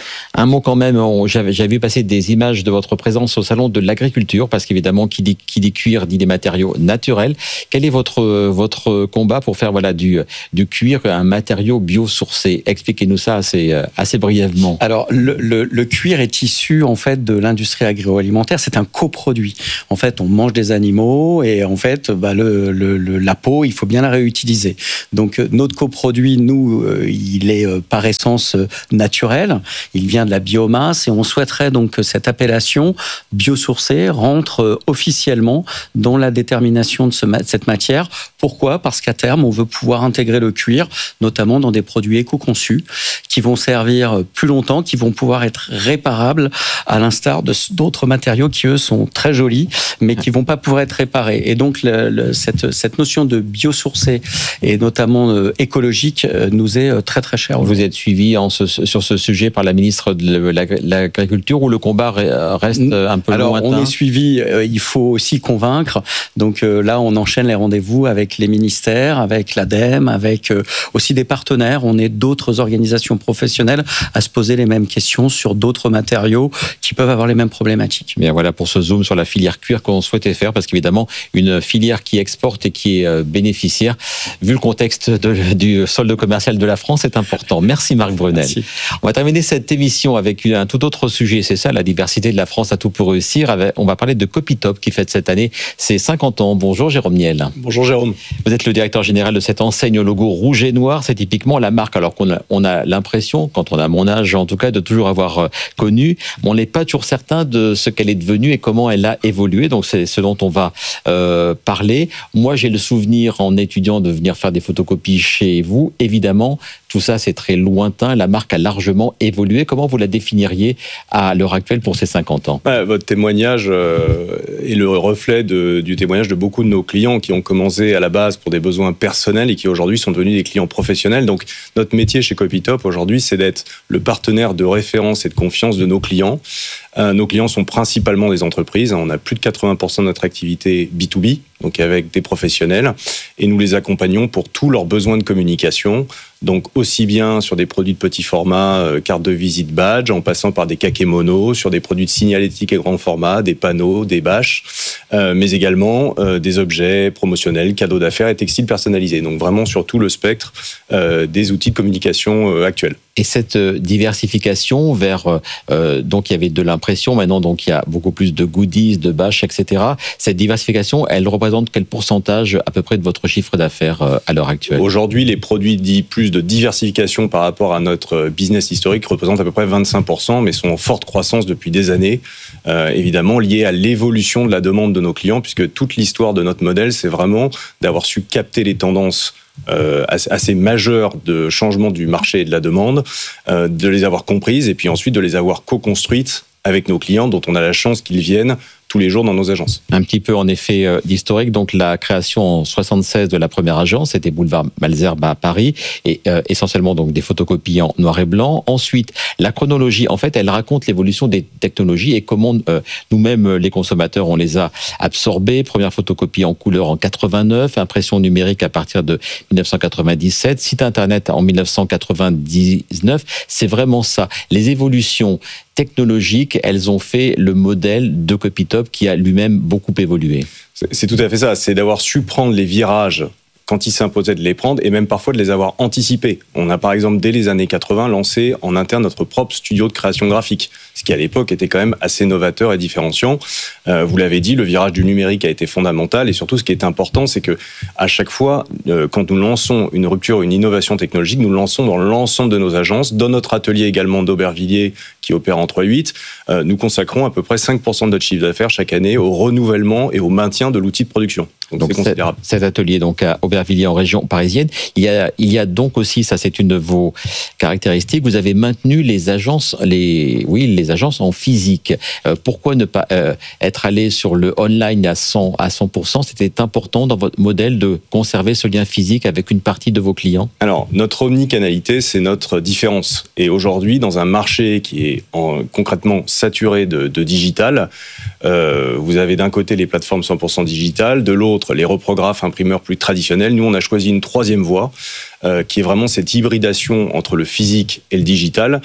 Un mot quand même, on, j'avais, j'avais vu passer des images de votre présence au salon de l'agriculture, parce qu'évidemment, qui dit, qui dit cuir dit des matériaux naturels. Quel est votre, votre combat pour faire voilà, du, du cuir un matériau biosourcé? Expliquez-nous ça assez, assez brièvement. Alors, le, le, le cuir est issu en fait de l'industrie agroalimentaire. C'est un coproduit. En fait, on mange des animaux et en fait, bah, le, le, le, la peau, il faut bien la réutiliser. Donc, notre coproduit, nous, il est par essence naturel. Il vient de la biomasse et on souhaiterait donc que cette appellation biosourcée rentre officiellement dans la détermination de ce, cette matière. Pourquoi ? Parce qu'à terme, on veut pouvoir intégrer le cuir, notamment dans des produits éco-conçus, qui vont servir plus longtemps, qui vont pouvoir être réparables, à l'instar de, d'autres matériaux qui, eux, sont très jolis, mais qui vont pas pouvoir être réparés. Et donc, le, le, cette, cette notion de biosourcé, et notamment euh, écologique, euh, nous est euh, très, très chère. Vous êtes suivi en ce, sur ce sujet par la ministre de l'Agriculture, où le combat reste un peu Alors, lointain? Alors, on est suivi, euh, il faut aussi convaincre. Donc euh, là, on enchaîne les rendez-vous avec les ministères, avec l'ADEME, avec euh, aussi des partenaires. On est d'autres organisations professionnelles à se poser les mêmes questions sur d'autres matériaux qui peuvent avoir les mêmes problématiques. Bien voilà pour ce zoom sur la filière cuir qu'on souhaitait faire, parce qu'évidemment, une filière qui exporte et qui est bénéficiaire, vu le contexte de, du solde commercial de la France, c'est important. Merci Marc Brunel. Merci. On va terminer cette émission avec un tout autre sujet, c'est ça, la diversité de la France à tout pour réussir. On va parler de Copytop qui fête cette année ses cinquante ans. Bonjour Jérôme Niel. Bonjour Jérôme. Vous êtes le directeur général de cette enseigne au logo rouge et noir. C'est typiquement la marque, alors qu'on a, on a l'impression, quand on a mon âge en tout cas, de toujours avoir connu, mais on n'est pas toujours certain de ce qu'elle est devenue et comment elle a évolué. Donc c'est ce dont on va euh, parler. Moi j'ai le souvenir en étudiant de venir faire des photocopies chez vous. Évidemment, tout ça c'est très lointain. La marque a largement évolué. Comment vous la définiriez à l'heure actuelle pour ces cinquante ans? Ouais, votre témoignage euh, est le reflet de, du témoignage de beaucoup de nos clients qui ont commencé à la base pour des besoins personnels et qui aujourd'hui sont devenus des clients professionnels. Donc notre métier chez Copytop aujourd'hui, c'est d'être le partenaire de référence et de confiance de nos clients. Euh, nos clients sont principalement des entreprises. On a plus de quatre-vingts pour cent de notre activité B deux B, donc avec des professionnels, et nous les accompagnons pour tous leurs besoins de communication. Donc aussi bien sur des produits de petit format, euh, carte de visite, badge, en passant par des kakémonos, sur des produits de signalétique et grand format, des panneaux, des bâches, euh, mais également euh, des objets promotionnels, cadeaux d'affaires et textiles personnalisés. Donc vraiment sur tout le spectre euh, des outils de communication euh, actuels. Et cette diversification vers, euh, donc il y avait de l'impression, maintenant donc il y a beaucoup plus de goodies, de bâches, et cetera. Cette diversification, elle représente quel pourcentage à peu près de votre chiffre d'affaires euh, à l'heure actuelle? Aujourd'hui, les produits dits plus de diversification par rapport à notre business historique représentent à peu près vingt-cinq pour cent, mais sont en forte croissance depuis des années, euh, évidemment liées à l'évolution de la demande de nos clients, puisque toute l'histoire de notre modèle, c'est vraiment d'avoir su capter les tendances Euh, assez majeures de changement du marché et de la demande, euh, de les avoir comprises et puis ensuite de les avoir co-construites avec nos clients dont on a la chance qu'ils viennent tous les jours dans nos agences. Un petit peu en effet euh, d'historique, donc la création en soixante-seize de la première agence, c'était boulevard Malesherbes à Paris, et euh, essentiellement donc des photocopies en noir et blanc. Ensuite, la chronologie, en fait, elle raconte l'évolution des technologies et comment euh, nous-mêmes, les consommateurs, on les a absorbés. Première photocopie en couleur en quatre-vingt-neuf, impression numérique à partir de dix-neuf cent quatre-vingt-dix-sept, site internet en dix-neuf cent quatre-vingt-dix-neuf. C'est vraiment ça. Les évolutions technologiques, elles ont fait le modèle de Copytop qui a lui-même beaucoup évolué. C'est, c'est tout à fait ça, c'est d'avoir su prendre les virages quand il s'imposait de les prendre et même parfois de les avoir anticipés. On a par exemple dès les années quatre-vingts lancé en interne notre propre studio de création graphique, ce qui à l'époque était quand même assez novateur et différenciant. Euh, vous l'avez dit, le virage du numérique a été fondamental et surtout ce qui est important, c'est que à chaque fois, euh, quand nous lançons une rupture, une innovation technologique, nous le lançons dans l'ensemble de nos agences, dans notre atelier également d'Aubervilliers qui opère en trois huit, euh, nous consacrons à peu près cinq pour cent de notre chiffre d'affaires chaque année au renouvellement et au maintien de l'outil de production. Donc, donc c'est considérable. Cet atelier donc à Aubervilliers en région parisienne, il y a il y a donc aussi, ça c'est une de vos caractéristiques, vous avez maintenu les agences les oui les agences en physique. Euh, pourquoi ne pas euh, être allé sur le online à cent à cent pour cent? C'était important dans votre modèle de conserver ce lien physique avec une partie de vos clients. Alors notre omnicanalité, c'est notre différence. Et aujourd'hui, dans un marché qui est en, concrètement saturé de, de digital, euh, vous avez d'un côté les plateformes cent pour cent digitales, de l'autre les reprographes imprimeurs plus traditionnels. Nous, on a choisi une troisième voie, euh, qui est vraiment cette hybridation entre le physique et le digital.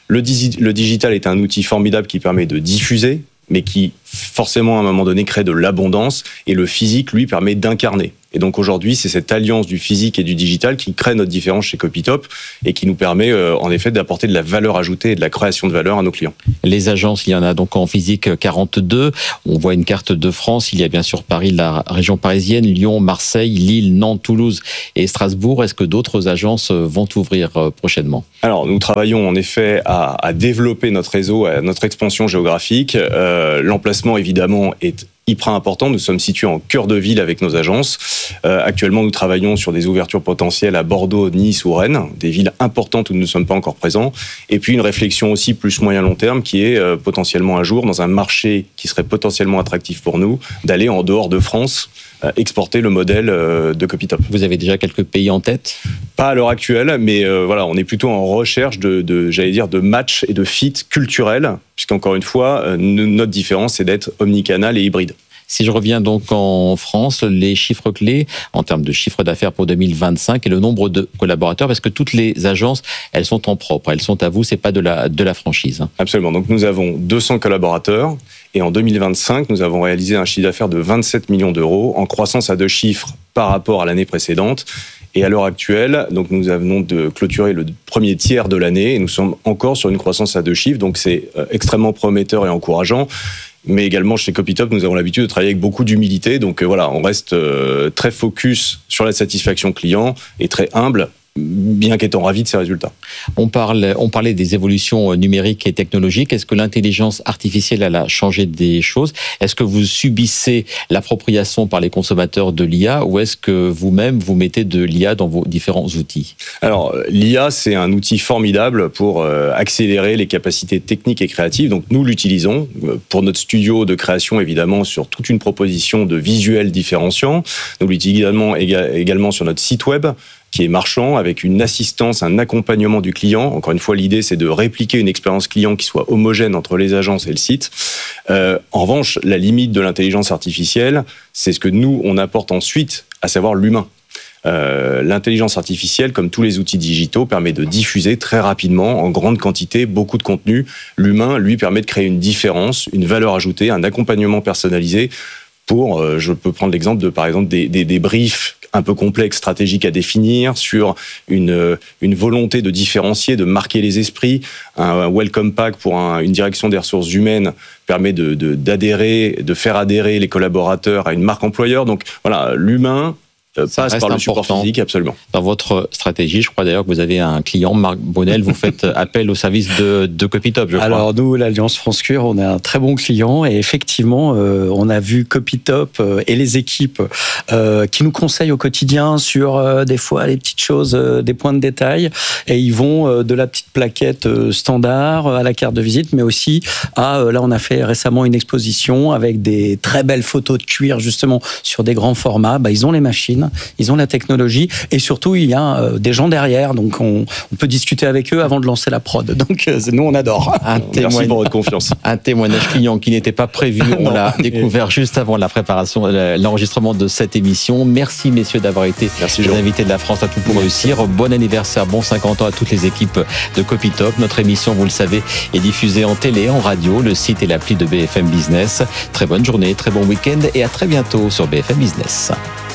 Le, digi- le digital est un outil formidable qui permet de diffuser, mais qui forcément à un moment donné crée de l'abondance, et le physique lui permet d'incarner. Et donc aujourd'hui, c'est cette alliance du physique et du digital qui crée notre différence chez Copytop et qui nous permet euh, en effet d'apporter de la valeur ajoutée et de la création de valeur à nos clients. Les agences, il y en a donc en physique quarante-deux. On voit une carte de France. Il y a bien sûr Paris, la région parisienne, Lyon, Marseille, Lille, Nantes, Toulouse et Strasbourg. Est-ce que d'autres agences vont ouvrir prochainement ? Alors, nous travaillons en effet à, à développer notre réseau, à notre expansion géographique. Euh, l'emplacement, évidemment, est hyper important. Nous sommes situés en cœur de ville avec nos agences. Euh, actuellement, nous travaillons sur des ouvertures potentielles à Bordeaux, Nice ou Rennes, des villes importantes où nous ne sommes pas encore présents. Et puis une réflexion aussi plus moyen-long terme qui est euh, potentiellement un jour, dans un marché qui serait potentiellement attractif pour nous, d'aller en dehors de France, euh, exporter le modèle euh, de Copytop. Vous avez déjà quelques pays en tête ? Pas à l'heure actuelle, mais euh, voilà, on est plutôt en recherche de, de, j'allais dire, de match et de fit culturel, puisqu'encore une fois, euh, notre différence, c'est d'être omnicanal et hybride. Si je reviens donc en France, les chiffres clés en termes de chiffre d'affaires pour deux mille vingt-cinq et le nombre de collaborateurs, parce que toutes les agences, elles sont en propre, elles sont à vous, c'est pas de la, de la franchise. Absolument. Donc nous avons deux cents collaborateurs et en deux mille vingt-cinq, nous avons réalisé un chiffre d'affaires de vingt-sept millions d'euros en croissance à deux chiffres par rapport à l'année précédente. Et à l'heure actuelle, donc nous venons de clôturer le premier tiers de l'année et nous sommes encore sur une croissance à deux chiffres. Donc c'est extrêmement prometteur et encourageant. Mais également chez Copytop, nous avons l'habitude de travailler avec beaucoup d'humilité. Donc euh, voilà, on reste euh, très focus sur la satisfaction client et très humble, bien qu'étant ravis de ces résultats. On parle, on parlait des évolutions numériques et technologiques. Est-ce que l'intelligence artificielle elle a changé des choses ? Est-ce que vous subissez l'appropriation par les consommateurs de l'I A ou est-ce que vous-même vous mettez de l'I A dans vos différents outils ? Alors, l'I A, c'est un outil formidable pour euh, accélérer les capacités techniques et créatives. Donc, nous l'utilisons pour notre studio de création, évidemment, sur toute une proposition de visuels différenciants. Nous l'utilisons également sur notre site web, qui est marchand, avec une assistance, un accompagnement du client. Encore une fois, l'idée, c'est de répliquer une expérience client qui soit homogène entre les agences et le site. Euh, en revanche, la limite de l'intelligence artificielle, c'est ce que nous, on apporte ensuite, à savoir l'humain. Euh, l'intelligence artificielle, comme tous les outils digitaux, permet de diffuser très rapidement, en grande quantité, beaucoup de contenu. L'humain, lui, permet de créer une différence, une valeur ajoutée, un accompagnement personnalisé pour, euh, je peux prendre l'exemple de, par exemple, des, des, des briefs un peu complexe, stratégique à définir, sur une, une volonté de différencier, de marquer les esprits. Un welcome pack pour un, une direction des ressources humaines permet de, de, d'adhérer, de faire adhérer les collaborateurs à une marque employeur. Donc voilà, l'humain Ça passe par le support physique, absolument. Dans votre stratégie, je crois d'ailleurs que vous avez un client, Marc Bonnel, vous faites appel au service de, de Copytop, je crois. Alors nous, l'Alliance France Cure, on est un très bon client et effectivement, euh, on a vu Copytop euh, et les équipes euh, qui nous conseillent au quotidien sur euh, des fois les petites choses, euh, des points de détail, et ils vont euh, de la petite plaquette euh, standard à la carte de visite, mais aussi à, euh, là on a fait récemment une exposition avec des très belles photos de cuir justement sur des grands formats. Bah, ils ont les machines, ils ont la technologie et surtout il y a euh, des gens derrière, donc on, on peut discuter avec eux avant de lancer la prod. Donc euh, nous on adore. Un Merci pour votre confiance. Un témoignage client qui n'était pas prévu, on l'a découvert juste avant la préparation, l'enregistrement de cette émission. Merci messieurs d'avoir été Merci, les invités de la France à tout pour réussir. Bon anniversaire, bon cinquante ans à toutes les équipes de Copytop. Notre émission, vous le savez, est diffusée en télé, en radio, le site et l'appli de B F M Business. Très bonne journée, très bon week-end et à très bientôt sur B F M Business.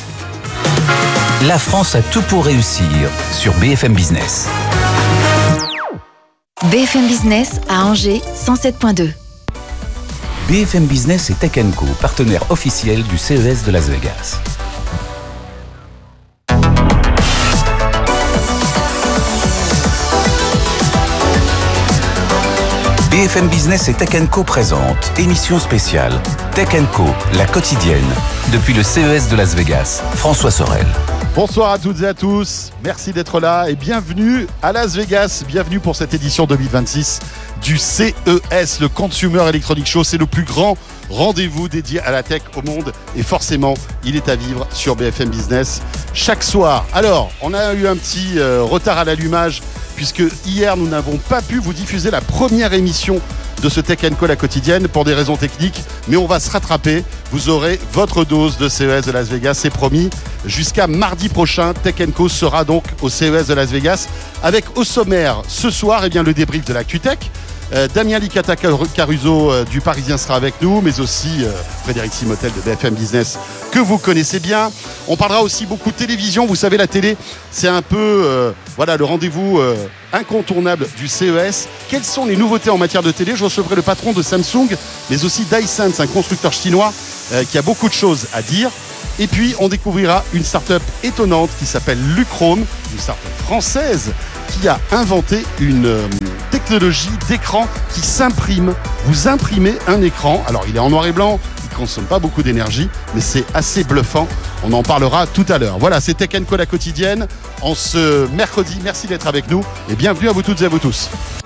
La France a tout pour réussir sur B F M Business. B F M Business à Angers, cent sept virgule deux. B F M Business et Tech and Co, partenaire officiel du C E S de Las Vegas. B F M Business et Tech and Co présente émission spéciale Tech and Co, la quotidienne, depuis le C E S de Las Vegas. François Sorel. Bonsoir à toutes et à tous, merci d'être là et bienvenue à Las Vegas, bienvenue pour cette édition deux mille vingt-six du C E S, le Consumer Electronics Show. C'est le plus grand rendez-vous dédié à la tech au monde et forcément il est à vivre sur B F M Business chaque soir. Alors on a eu un petit euh, retard à l'allumage puisque hier nous n'avons pas pu vous diffuser la première émission de ce Tech and Co la quotidienne pour des raisons techniques, mais on va se rattraper. Vous aurez votre dose de C E S de Las Vegas, c'est promis. Jusqu'à mardi prochain, Tech and Co sera donc au C E S de Las Vegas avec au sommaire ce soir eh bien, le débrief de l'ActuTech. Euh, Damien Licata Caruso euh, du Parisien sera avec nous, mais aussi euh, Frédéric Simotel de B F M Business que vous connaissez bien. On parlera aussi beaucoup de télévision. Vous savez, la télé, c'est un peu euh, voilà, le rendez-vous euh, incontournable du C E S. Quelles sont les nouveautés en matière de télé? Je recevrai le patron de Samsung, mais aussi d'Hisense, un constructeur chinois euh, qui a beaucoup de choses à dire. Et puis, on découvrira une start-up étonnante qui s'appelle Luchrome, une start-up française qui a inventé une euh, technologie d'écran qui s'imprime. Vous imprimez un écran. Alors, il est en noir et blanc, il ne consomme pas beaucoup d'énergie, mais c'est assez bluffant. On en parlera tout à l'heure. Voilà, c'est Tech and Co la quotidienne en ce mercredi. Merci d'être avec nous et bienvenue à vous toutes et à vous tous.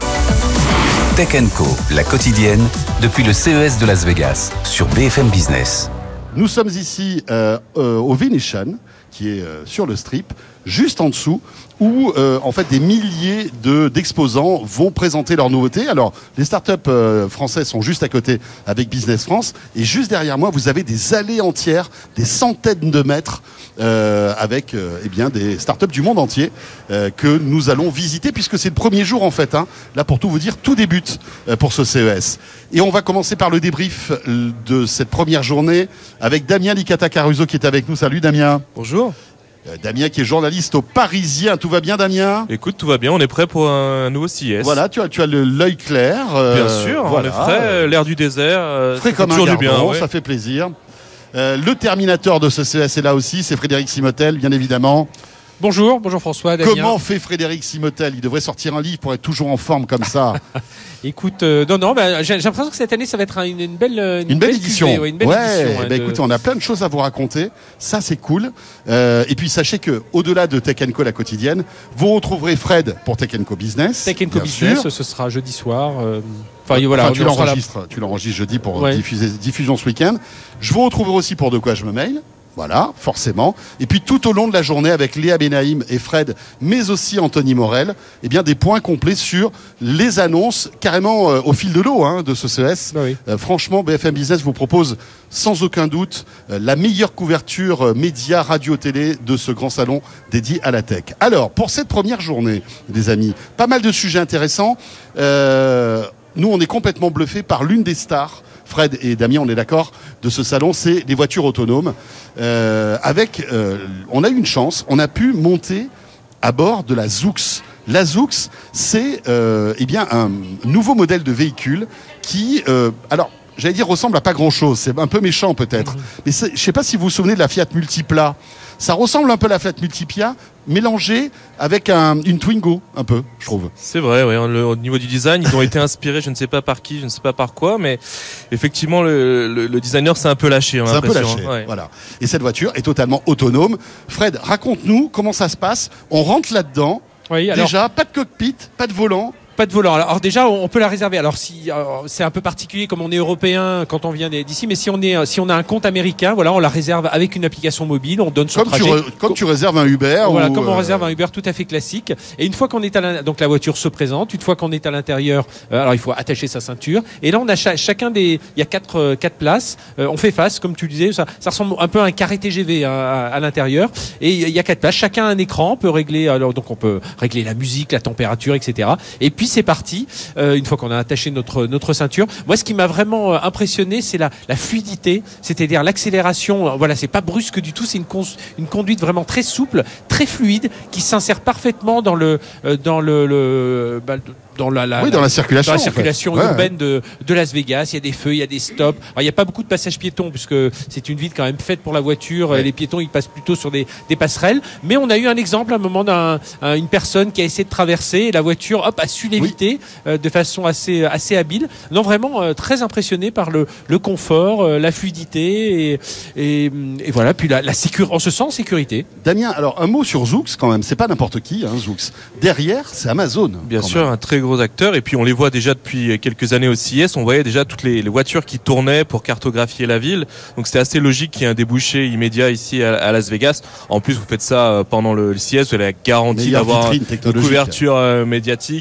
Tech and Co, la quotidienne, depuis le C E S de Las Vegas, sur B F M Business. Nous sommes ici euh, euh, au Venetian, qui est euh, sur le Strip, juste en dessous, où euh, en fait des milliers de, d'exposants vont présenter leurs nouveautés. Alors, les startups euh, françaises sont juste à côté avec Business France, et juste derrière moi, vous avez des allées entières, des centaines de mètres, euh, avec euh, eh bien des startups du monde entier euh, que nous allons visiter, puisque c'est le premier jour en fait. Hein. Là, pour tout vous dire, tout débute euh, pour ce C E S. Et on va commencer par le débrief de cette première journée avec Damien Licata Caruso qui est avec nous. Salut Damien. Bonjour. Euh, Damien qui est journaliste au Parisien. Tout va bien Damien? Écoute, tout va bien, on est prêt pour un nouveau C E S. Voilà, tu as, tu as le, l'œil clair. Euh, bien sûr, voilà. on est frais, l'air du désert. Euh, frais comme un toujours gardon, du bien, ouais. Ça fait plaisir. Euh, le terminateur de ce C E S est là aussi, c'est Frédéric Simotel, bien évidemment. Bonjour, bonjour François, Damien. Comment fait Frédéric Simotel? Il devrait sortir un livre pour être toujours en forme comme ça. Écoute, euh, non, non, bah, j'ai, j'ai l'impression que cette année, ça va être une, une belle, une, une belle, belle édition. Cuvée, ouais, une belle ouais, édition. Bah, de... écoutez, on a plein de choses à vous raconter. Ça, c'est cool. Euh, et puis, sachez que, au-delà de Tech and Co la quotidienne, vous retrouverez Fred pour Tech and Co Business. Tech and Co Business, sûr. ce sera jeudi soir. Euh... Enfin, voilà, enfin, tu l'enregistres, la... tu l'enregistres jeudi pour ouais. diffuser, diffusion ce week-end. Je vous retrouverai aussi pour De quoi je me mail. Voilà, forcément. Et puis tout au long de la journée, avec Léa Benaïm et Fred, mais aussi Anthony Morel, eh bien des points complets sur les annonces, carrément euh, au fil de l'eau hein, de ce C E S. Bah oui. euh, franchement, B F M Business vous propose sans aucun doute euh, la meilleure couverture euh, média, radio, télé de ce grand salon dédié à la tech. Alors, pour cette première journée, les amis, pas mal de sujets intéressants. Euh, nous, on est complètement bluffés par l'une des stars. Fred et Damien, on est d'accord, de ce salon, c'est les voitures autonomes. Euh, avec, euh, on a eu une chance, on a pu monter à bord de la Zoox. La Zoox, c'est euh, eh bien un nouveau modèle de véhicule qui, euh, alors, j'allais dire, ressemble à pas grand-chose. C'est un peu méchant peut-être. Mmh. Mais je ne sais pas si vous vous souvenez de la Fiat Multipla. Ça ressemble un peu à la Fiat Multipla, mélangée avec un, une Twingo, un peu, je trouve. C'est vrai, ouais, le, au niveau du design, ils ont été inspirés, je ne sais pas par qui, je ne sais pas par quoi, mais effectivement, le, le, le designer s'est un peu lâché. On a c'est un peu l'impression. lâché, ouais. voilà. Et cette voiture est totalement autonome. Fred, raconte-nous comment ça se passe. On rentre là-dedans. Oui, alors... Déjà, pas de cockpit, pas de volant. Pas de volant. Alors déjà, on peut la réserver. Alors si alors, c'est un peu particulier comme on est européen quand on vient d'ici, mais si on est si on a un compte américain, voilà, on la réserve avec une application mobile. On donne son comme trajet. Tu re, comme tu réserves un Uber. Voilà, ou comme on euh... réserve un Uber tout à fait classique. Et une fois qu'on est à l'intérieur, donc la voiture se présente. Une fois qu'on est à l'intérieur, euh, alors il faut attacher sa ceinture. Et là, on a cha- chacun des, il y a quatre euh, quatre places. Euh, on fait face, comme tu le disais, ça, ça ressemble un peu à un carré T G V hein, à, à l'intérieur. Et il y a quatre places. Chacun a un écran. On peut régler. Alors donc on peut régler la musique, la température, et cetera. Et puis c'est parti. Euh, une fois qu'on a attaché notre notre ceinture. Moi, ce qui m'a vraiment impressionné, c'est la la fluidité, c'est-à-dire l'accélération. Voilà, c'est pas brusque du tout, c'est une con- une conduite vraiment très souple, très fluide, qui s'insère parfaitement dans le dans le, le bah, dans la, la, oui, dans la circulation, dans la circulation en fait. urbaine ouais. de, de Las Vegas. Il y a des feux, il y a des stops. Alors, il n'y a pas beaucoup de passages piétons puisque c'est une ville quand même faite pour la voiture. Ouais. Les piétons, ils passent plutôt sur des, des passerelles. Mais on a eu un exemple à un moment d'une un, personne qui a essayé de traverser et la voiture, hop, a su l'éviter oui. euh, de façon assez, assez habile. Non, vraiment euh, très impressionné par le, le confort, euh, la fluidité et, et, et voilà. Puis la, la sécurité, on se sent en sécurité. Damien, alors un mot sur Zoox quand même. C'est pas n'importe qui, hein, Zoox. Derrière, c'est Amazon. Bien sûr, même. Un très gros acteur, et puis on les voit déjà depuis quelques années au C E S. On voyait déjà toutes les, les voitures qui tournaient pour cartographier la ville, donc c'était assez logique qu'il y ait un débouché immédiat ici à, à Las Vegas. En plus, vous faites ça pendant le, le C E S, vous avez la garantie d'avoir une couverture euh, médiatique.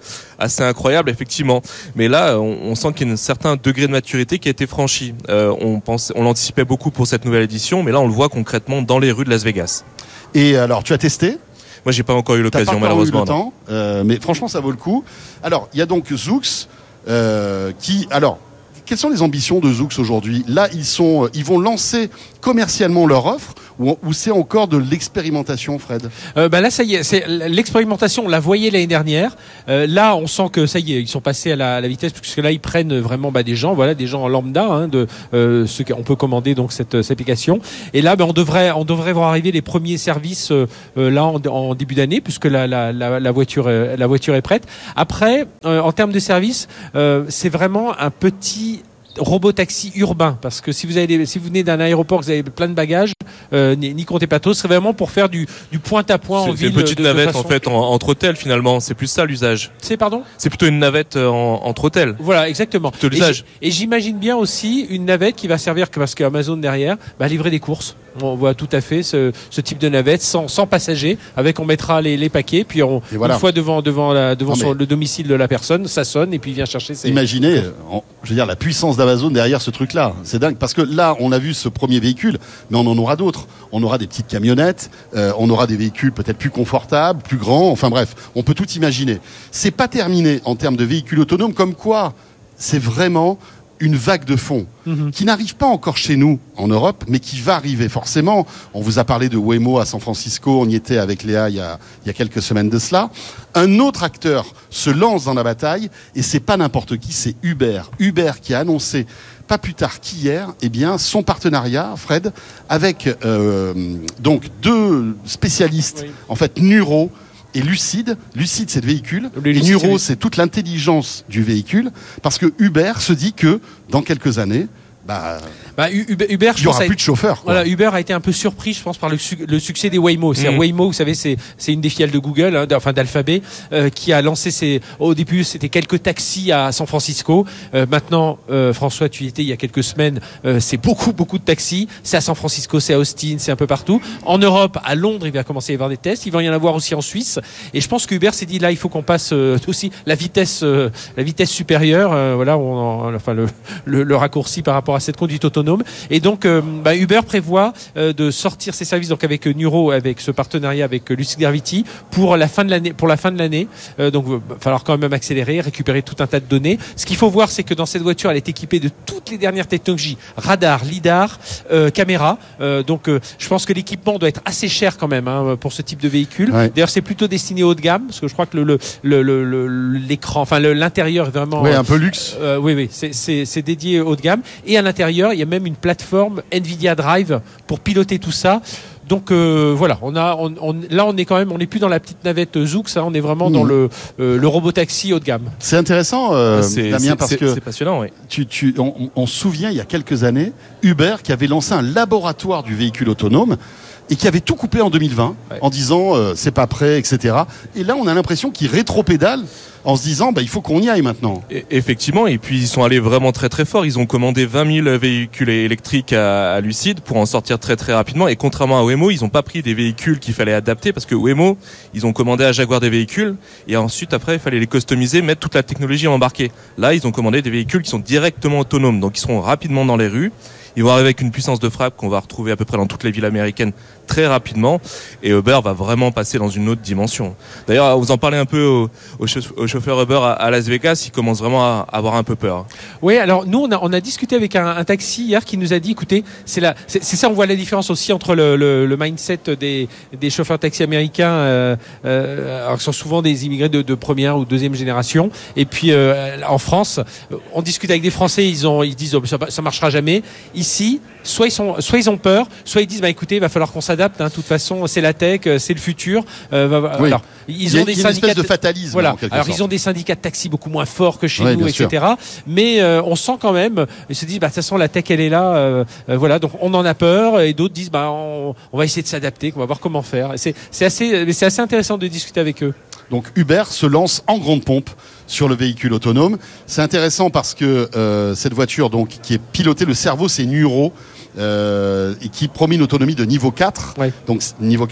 assez incroyable, effectivement. Mais là, on, on sent qu'il y a un certain degré de maturité qui a été franchi. Euh, on pense, on l'anticipait beaucoup pour cette nouvelle édition, mais là, on le voit concrètement dans les rues de Las Vegas. Et alors, tu as testé ? Moi, j'ai pas encore eu l'occasion, T'as pas malheureusement. Encore eu le temps, euh, mais franchement, ça vaut le coup. Alors, il y a donc Zoox euh, qui, alors. Quelles sont les ambitions de Zoox aujourd'hui ? Là, ils sont, ils vont lancer commercialement leur offre ou, ou c'est encore de l'expérimentation, Fred ? euh, bah Là, ça y est, c'est l'expérimentation. On la voyait l'année dernière. Euh, là, on sent que ça y est, ils sont passés à la, à la vitesse, puisque là, ils prennent vraiment bah, des gens, voilà, des gens en lambda, hein, de euh, ceux qu'on peut commander donc cette, cette application. Et là, bah, on devrait, on devrait voir arriver les premiers services euh, là en, en début d'année, puisque la, la, la, la voiture, euh, la voiture est prête. Après, euh, en termes de services, euh, c'est vraiment un petit robot-taxi urbain, parce que si vous avez, si vous venez d'un aéroport, vous avez plein de bagages, euh, n'y comptez pas trop. C'est vraiment pour faire du, du point à point en ville. C'est une petite de, navette de façon... en fait en, entre hôtels finalement. C'est plus ça l'usage. C'est pardon. C'est plutôt une navette en, entre hôtels. Voilà, exactement. Plutôt l'usage. Et, et j'imagine bien aussi une navette qui va servir, parce qu'Amazon derrière, bah, livrer des courses. On voit tout à fait ce, ce type de navette sans, sans passagers, avec on mettra les, les paquets, puis on, voilà. Une fois devant, devant, la, devant son, le domicile de la personne, ça sonne et puis il vient chercher ses. Imaginez, en, je veux dire, la puissance d'Amazon derrière ce truc-là. C'est dingue, parce que là, on a vu ce premier véhicule, mais on en aura d'autres. On aura des petites camionnettes, euh, on aura des véhicules peut-être plus confortables, plus grands, enfin bref, on peut tout imaginer. C'est pas terminé en termes de véhicules autonomes, comme quoi c'est vraiment une vague de fond mmh. qui n'arrive pas encore chez nous en Europe, mais qui va arriver forcément. On vous a parlé de Waymo à San Francisco, on y était avec Léa il y a, il y a quelques semaines de cela. Un autre acteur se lance dans la bataille, et c'est pas n'importe qui, c'est Uber. Uber qui a annoncé pas plus tard qu'hier, eh bien, son partenariat, Fred, avec euh, donc deux spécialistes, oui. en fait, Nuro et Lucide. Lucide, c'est le véhicule. Le et Nuro, c'est toute l'intelligence du véhicule. Parce que Uber se dit que, dans quelques années, bah, bah Uber, Uber il n'y aura plus de chauffeurs. Voilà, Uber a été un peu surpris, je pense, par le, su- le succès des Waymo. C'est mmh. Waymo, vous savez, c'est, c'est une des filiales de Google, hein, enfin d'Alphabet, euh, qui a lancé ses. Au début, c'était quelques taxis à San Francisco. Euh, maintenant, euh, François, tu y étais il y a quelques semaines. Euh, c'est beaucoup, beaucoup de taxis. C'est à San Francisco, c'est à Austin, c'est un peu partout. En Europe, à Londres, il va commencer à y avoir des tests. Il va y en avoir aussi en Suisse. Et je pense que Uber s'est dit là, il faut qu'on passe euh, aussi la vitesse, euh, la vitesse supérieure. Euh, voilà, on en, enfin le, le, le raccourci par rapport à cette conduite autonome. Et donc euh, bah, Uber prévoit euh, de sortir ses services donc avec Nuro, avec ce partenariat avec euh, Lucid Gravity pour la fin de l'année. Pour la fin de l'année, euh, donc il va falloir quand même accélérer, récupérer tout un tas de données. Ce qu'il faut voir, c'est que dans cette voiture, elle est équipée de toutes les dernières technologies, radar, lidar, euh, caméra. Euh, donc euh, je pense que l'équipement doit être assez cher quand même hein, pour ce type de véhicule. Ouais. D'ailleurs, c'est plutôt destiné haut de gamme parce que je crois que le, le, le, le, l'écran, enfin le, l'intérieur est vraiment. Oui, un peu luxe. Euh, oui, oui, c'est, c'est, c'est dédié haut de gamme. Et à l'intérieur, il y a même une plateforme Nvidia Drive pour piloter tout ça. Donc euh, voilà, on a, on, on, là on est quand même, on n'est plus dans la petite navette Zoox, hein, on est vraiment mmh. dans le, euh, le robotaxi haut de gamme. C'est intéressant, euh, c'est, Damien, c'est, parce c'est, que c'est passionnant, oui. Tu, tu, on, on se souvient il y a quelques années, Uber qui avait lancé un laboratoire du véhicule autonome et qui avait tout coupé en deux mille vingt ouais. en disant euh, c'est pas prêt, et cetera. Et là, on a l'impression qu'ils rétropédalent en se disant bah, il faut qu'on y aille maintenant. Et, effectivement, et puis ils sont allés vraiment très très fort. Ils ont commandé vingt mille véhicules électriques à, à Lucid pour en sortir très très rapidement. Et contrairement à Waymo, ils n'ont pas pris des véhicules qu'il fallait adapter parce que Waymo, ils ont commandé à Jaguar des véhicules et ensuite après il fallait les customiser, mettre toute la technologie embarquée. Là, ils ont commandé des véhicules qui sont directement autonomes, donc ils seront rapidement dans les rues. Ils vont arriver avec une puissance de frappe qu'on va retrouver à peu près dans toutes les villes américaines très rapidement. Et Uber va vraiment passer dans une autre dimension. D'ailleurs, vous en parlez un peu au, au, chauffeur, au chauffeur Uber à, à Las Vegas, il commence vraiment à avoir un peu peur. Oui, alors nous, on a, on a discuté avec un, un taxi hier qui nous a dit, écoutez, c'est, la, c'est, c'est ça, on voit la différence aussi entre le, le, le mindset des, des chauffeurs taxi américains, euh, euh, alors, qui sont souvent des immigrés de, de première ou deuxième génération. Et puis euh, en France, on discute avec des Français, ils, ont, ils disent oh, ça, ça marchera jamais. Ici, soit ils sont, soit ils ont peur, soit ils disent bah écoutez, il va falloir qu'on s'adapte. Hein, de toute façon, c'est la tech, c'est le futur. Euh, oui. Alors, ils ont il y a, des il y a syndicats une espèce de fatalisme. Voilà. En quelque alors sorte. ils ont des syndicats de taxi beaucoup moins forts que chez ouais, nous, et cetera. Sûr. Mais euh, on sent quand même, ils se disent bah de toute façon la tech elle est là. Euh, euh, voilà, donc on en a peur. Et d'autres disent bah on, on va essayer de s'adapter, qu'on va voir comment faire. Et c'est, c'est assez, c'est assez intéressant de discuter avec eux. Donc Uber se lance en grande pompe sur le véhicule autonome. C'est intéressant parce que euh, cette voiture donc qui est pilotée, le cerveau c'est Nuro. Euh, et qui promet une autonomie de niveau quatre. Ouais. Donc niveau quatre,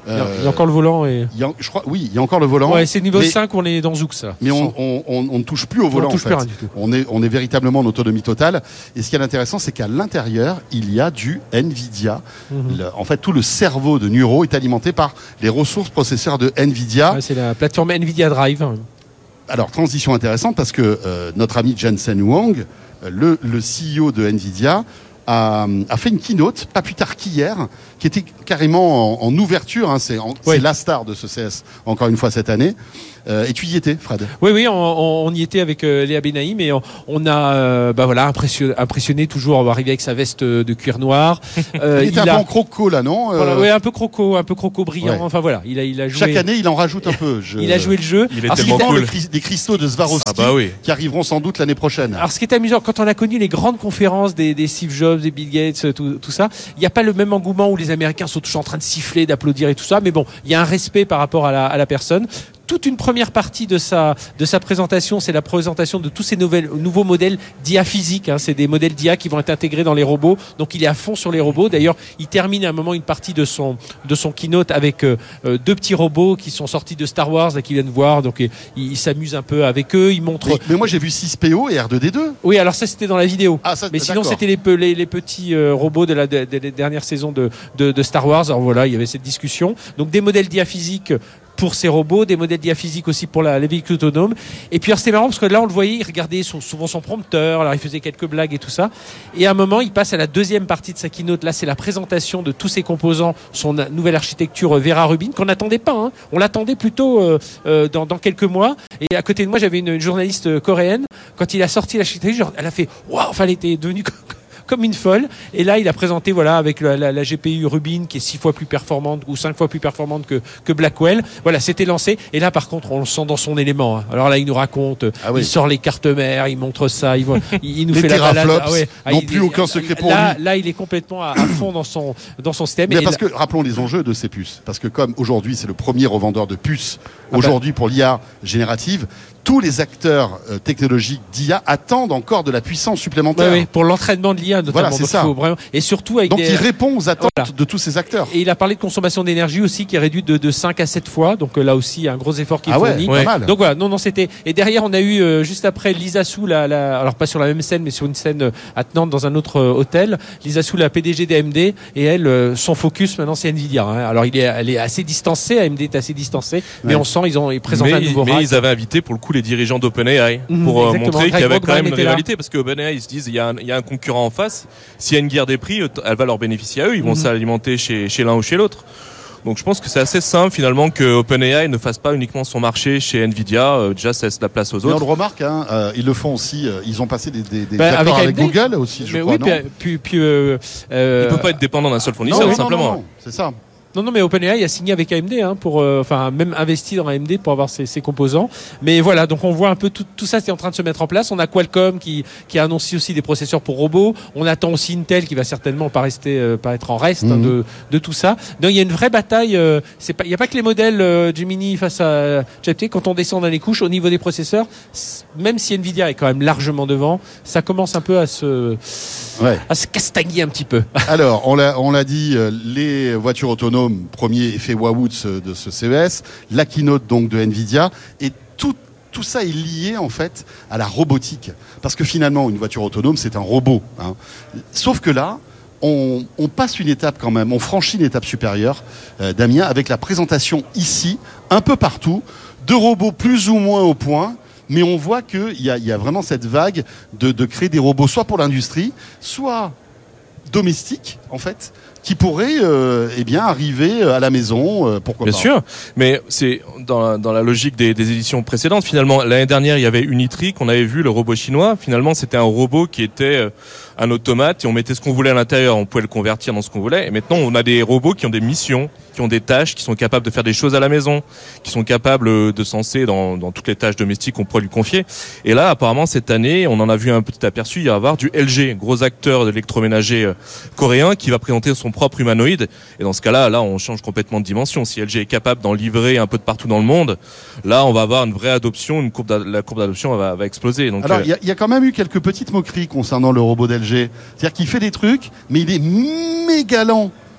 Euh, il y a encore le volant et. Il y a, je crois, oui, il y a encore le volant. Ouais, c'est niveau mais, cinq, on est dans Zouk, ça. Mais on, on, on, on ne touche plus au volant. On touche en fait. plus rien du tout. On est, on est véritablement en autonomie totale. Et ce qui est intéressant, c'est qu'à l'intérieur, il y a du Nvidia. Mm-hmm. Le, en fait, tout le cerveau de Nuro est alimenté par les ressources processeurs de Nvidia. Ouais, c'est la plateforme Nvidia Drive. Alors, transition intéressante parce que euh, notre ami Jensen Huang, le, le C E O de Nvidia, a, a fait une keynote, pas plus tard qu'hier, qui était carrément en, en ouverture. Hein, c'est, en, oui. c'est la star de ce C E S, encore une fois, cette année. Euh, et tu y étais, Fred? Oui, oui, on, on y était avec euh, Léa Benaïm et on, on a, euh, bah voilà, impressionné, impressionné toujours arrivé avec sa veste de cuir noir. Euh, il était il un a... peu en croco là, non? euh... voilà, oui, un peu croco, un peu croco brillant. Ouais. Enfin voilà, il a, il a joué. Chaque année, il en rajoute un peu. Je... il a joué le jeu. Il est tellement cool. Le, les cristaux de Swarovski ah bah oui. qui arriveront sans doute l'année prochaine. Alors, ce qui est amusant, quand on a connu les grandes conférences des, des Steve Jobs, des Bill Gates, tout, tout ça, il n'y a pas le même engouement où les Américains sont toujours en train de siffler, d'applaudir et tout ça. Mais bon, il y a un respect par rapport à la, à la personne. Toute une première partie de sa, de sa présentation, c'est la présentation de tous ces nouvelles, nouveaux modèles d'I A physique. Hein. C'est des modèles d'I A qui vont être intégrés dans les robots. Donc il est à fond sur les robots. D'ailleurs, il termine à un moment une partie de son, de son keynote avec euh, deux petits robots qui sont sortis de Star Wars, là, qui viennent voir. Donc il, il s'amuse un peu avec eux. Il montre. Mais, mais moi j'ai vu six P O et R deux D deux. Oui, alors ça c'était dans la vidéo. Ah, ça, mais sinon d'accord. c'était les, les, les petits euh, robots de la de, de, de dernière saison de, de, de Star Wars. Alors voilà, il y avait cette discussion. Donc des modèles d'I A physique pour ces robots, des modèles d'I A physique aussi pour la, les véhicules autonomes. Et puis alors c'était marrant parce que là on le voyait, il regardait son, souvent son prompteur, alors il faisait quelques blagues et tout ça. Et à un moment, il passe à la deuxième partie de sa keynote. Là, c'est la présentation de tous ses composants, son nouvelle architecture Vera Rubin qu'on n'attendait pas. Hein. On l'attendait plutôt euh, euh, dans, dans quelques mois. Et à côté de moi, j'avais une, une journaliste coréenne. Quand il a sorti l'architecture, elle a fait waouh, enfin elle était devenue comme une folle. Et là, il a présenté, voilà, avec la, la, la G P U Rubin qui est six fois plus performante ou cinq fois plus performante que, que Blackwell. Voilà, c'était lancé. Et là, par contre, on le sent dans son élément. Hein. Alors là, il nous raconte, ah oui. il sort les cartes mères, il montre ça, il, voit, il, il nous les fait la balade. Ah ouais. Non plus il, aucun secret pour là, lui. Là, il est complètement à, à fond dans son, dans son système. Mais et parce là... que, rappelons les enjeux de ces puces. Parce que comme aujourd'hui, c'est le premier revendeur de puces, ah aujourd'hui ben... pour l'I A générative, tous les acteurs euh, technologiques d'I A attendent encore de la puissance supplémentaire. Oui, oui, pour l'entraînement de l'I A notamment. Voilà, c'est ça. Vraiment... Et surtout avec Donc des... il répond aux attentes voilà. de tous ces acteurs. Et il a parlé de consommation d'énergie aussi qui est réduite de, de cinq à sept fois. Donc euh, là aussi, il y a un gros effort qui est ah fourni. Ouais, pas mal. Donc voilà, non, non, c'était. Et derrière, on a eu euh, juste après Lisa Su, la, la... alors pas sur la même scène, mais sur une scène euh, attenante dans un autre euh, hôtel. Lisa Su, la P D G d'A M D, et elle, euh, son focus maintenant, c'est Nvidia. Hein. Alors il est, elle est assez distancée, A M D est assez distancée, mais ouais. on sent ils ont ils présentent mais, un nouveau. Mais rack. ils avaient invité pour le coup les dirigeants d'OpenAI Mmh, pour euh, montrer qu'il y avait quand même une rivalité là. parce que OpenAI ils se disent il y, a un, il y a un concurrent en face, s'il y a une guerre des prix elle va leur bénéficier à eux, ils vont mmh. s'alimenter chez, chez l'un ou chez l'autre. Donc je pense que c'est assez simple finalement que OpenAI ne fasse pas uniquement son marché chez Nvidia, euh, déjà ça laisse la place aux autres. Mais on le remarque, hein, euh, ils le font aussi, euh, ils ont passé des, des, des bah, accords avec, avec Google aussi, je mais crois, oui, non puis, puis euh, euh, il peut pas être dépendant d'un seul fournisseur, non, tout simplement. Non, non, non, c'est ça. Non, non, mais OpenAI a signé avec A M D, hein, pour, euh, enfin, même investi dans A M D pour avoir ses, ses composants. Mais voilà, donc on voit un peu tout, tout ça, c'est en train de se mettre en place. On a Qualcomm qui, qui a annoncé aussi des processeurs pour robots. On attend aussi Intel qui va certainement pas rester, euh, pas être en reste mmh. hein, de, de tout ça. Donc il y a une vraie bataille. Euh, c'est pas, il y a pas que les modèles euh, Gemini face à G P T. Quand on descend dans les couches, au niveau des processeurs, même si Nvidia est quand même largement devant, ça commence un peu à se, ouais. à se castagner un petit peu. Alors, on l'a, on l'a dit, euh, les voitures autonomes. Premier effet waouh de ce, de ce C E S, la keynote donc de Nvidia, et tout, tout ça est lié en fait à la robotique. Parce que finalement, une voiture autonome, c'est un robot. Hein. Sauf que là, on, on passe une étape quand même, on franchit une étape supérieure, euh, Damien, avec la présentation ici, un peu partout, de robots plus ou moins au point. Mais on voit qu'il y a, y a vraiment cette vague de, de créer des robots, soit pour l'industrie, soit domestiques, en fait, qui pourrait euh, eh bien arriver à la maison, euh, pourquoi bien pas. Bien sûr, mais c'est dans la, dans la logique des, des éditions précédentes. Finalement, l'année dernière, il y avait Unitri qu'on avait vu, le robot chinois. Finalement, c'était un robot qui était un automate et on mettait ce qu'on voulait à l'intérieur, on pouvait le convertir dans ce qu'on voulait. Et maintenant, on a des robots qui ont des missions, qui ont des tâches, qui sont capables de faire des choses à la maison, qui sont capables de senser dans, dans toutes les tâches domestiques qu'on pourrait lui confier. Et là, apparemment, cette année, on en a vu un petit aperçu. Il va y avoir du L G, gros acteur de l'électroménager coréen, qui va présenter son propre humanoïde. Et dans ce cas-là, là, on change complètement de dimension. Si L G est capable d'en livrer un peu de partout dans le monde, là, on va avoir une vraie adoption, une courbe la courbe d'adoption va, va exploser. Donc, alors, il euh... y, y a quand même eu quelques petites moqueries concernant le robot d'L G. C'est-à-dire qu'il fait des trucs, mais il est méga lent.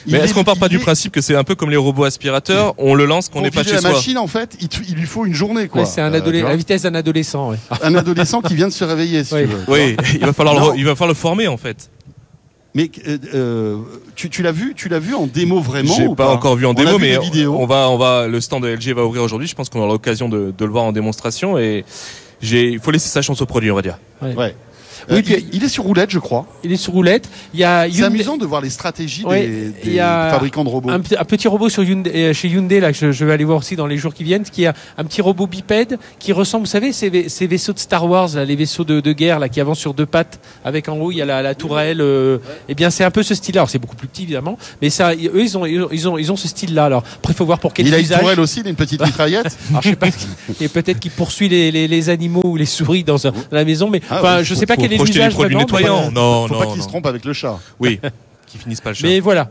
Mais est-ce qu'on part pas du principe que c'est un peu comme les robots aspirateurs, on le lance, qu'on n'est pas chez la soi. machine, en fait, il, il lui faut une journée, quoi. Ouais, c'est un adole- Euh, la vitesse d'un adolescent. Ouais. un adolescent qui vient de se réveiller, si Oui. tu veux. Oui, il va falloir, Non. le, il va falloir le former en fait. Mais euh, euh, tu, tu l'as vu, tu l'as vu en démo vraiment J'ai ou pas, encore vu en On a démo, vu mais des vidéos. on va, on va, le stand de L G va ouvrir aujourd'hui. Je pense qu'on aura l'occasion de, de le voir en démonstration et j'ai, il faut laisser sa chance au produit, on va dire. Ouais. Ouais. Oui, Euh, puis- il, il est sur roulette, je crois. Il est sur roulette. Il y a C'est Hyundai- amusant de voir les stratégies Ouais, des, il des y a fabricants de robots. Un, p- un petit robot sur Hyundai, euh, chez Hyundai là que je, je vais aller voir aussi dans les jours qui viennent, qui a un petit robot bipède qui ressemble, vous savez, ces, vai- ces vaisseaux de Star Wars, là, les vaisseaux de, de guerre là qui avancent sur deux pattes, avec en haut il y a la, la tourelle. Euh, eh bien, c'est un peu ce style-là. Alors c'est beaucoup plus petit évidemment, mais ça, ils- eux ils ont, ils ont, ils ont, ils ont ce style-là. Alors après, il faut voir pour quel Il a une usage. tourelle aussi, il a une petite mitraillette. Alors, je sais pas, et peut-être qu'il poursuit les, les, les animaux ou les souris dans, un- dans la maison, mais Ah enfin, ouais, je faut- sais pas faut quel est projeter l'usage les produits vraiment, mais- nettoyants. Non, Faut non, pas qu'il non. se trompe avec le chat. Oui, qui finissent pas le chat. Mais voilà,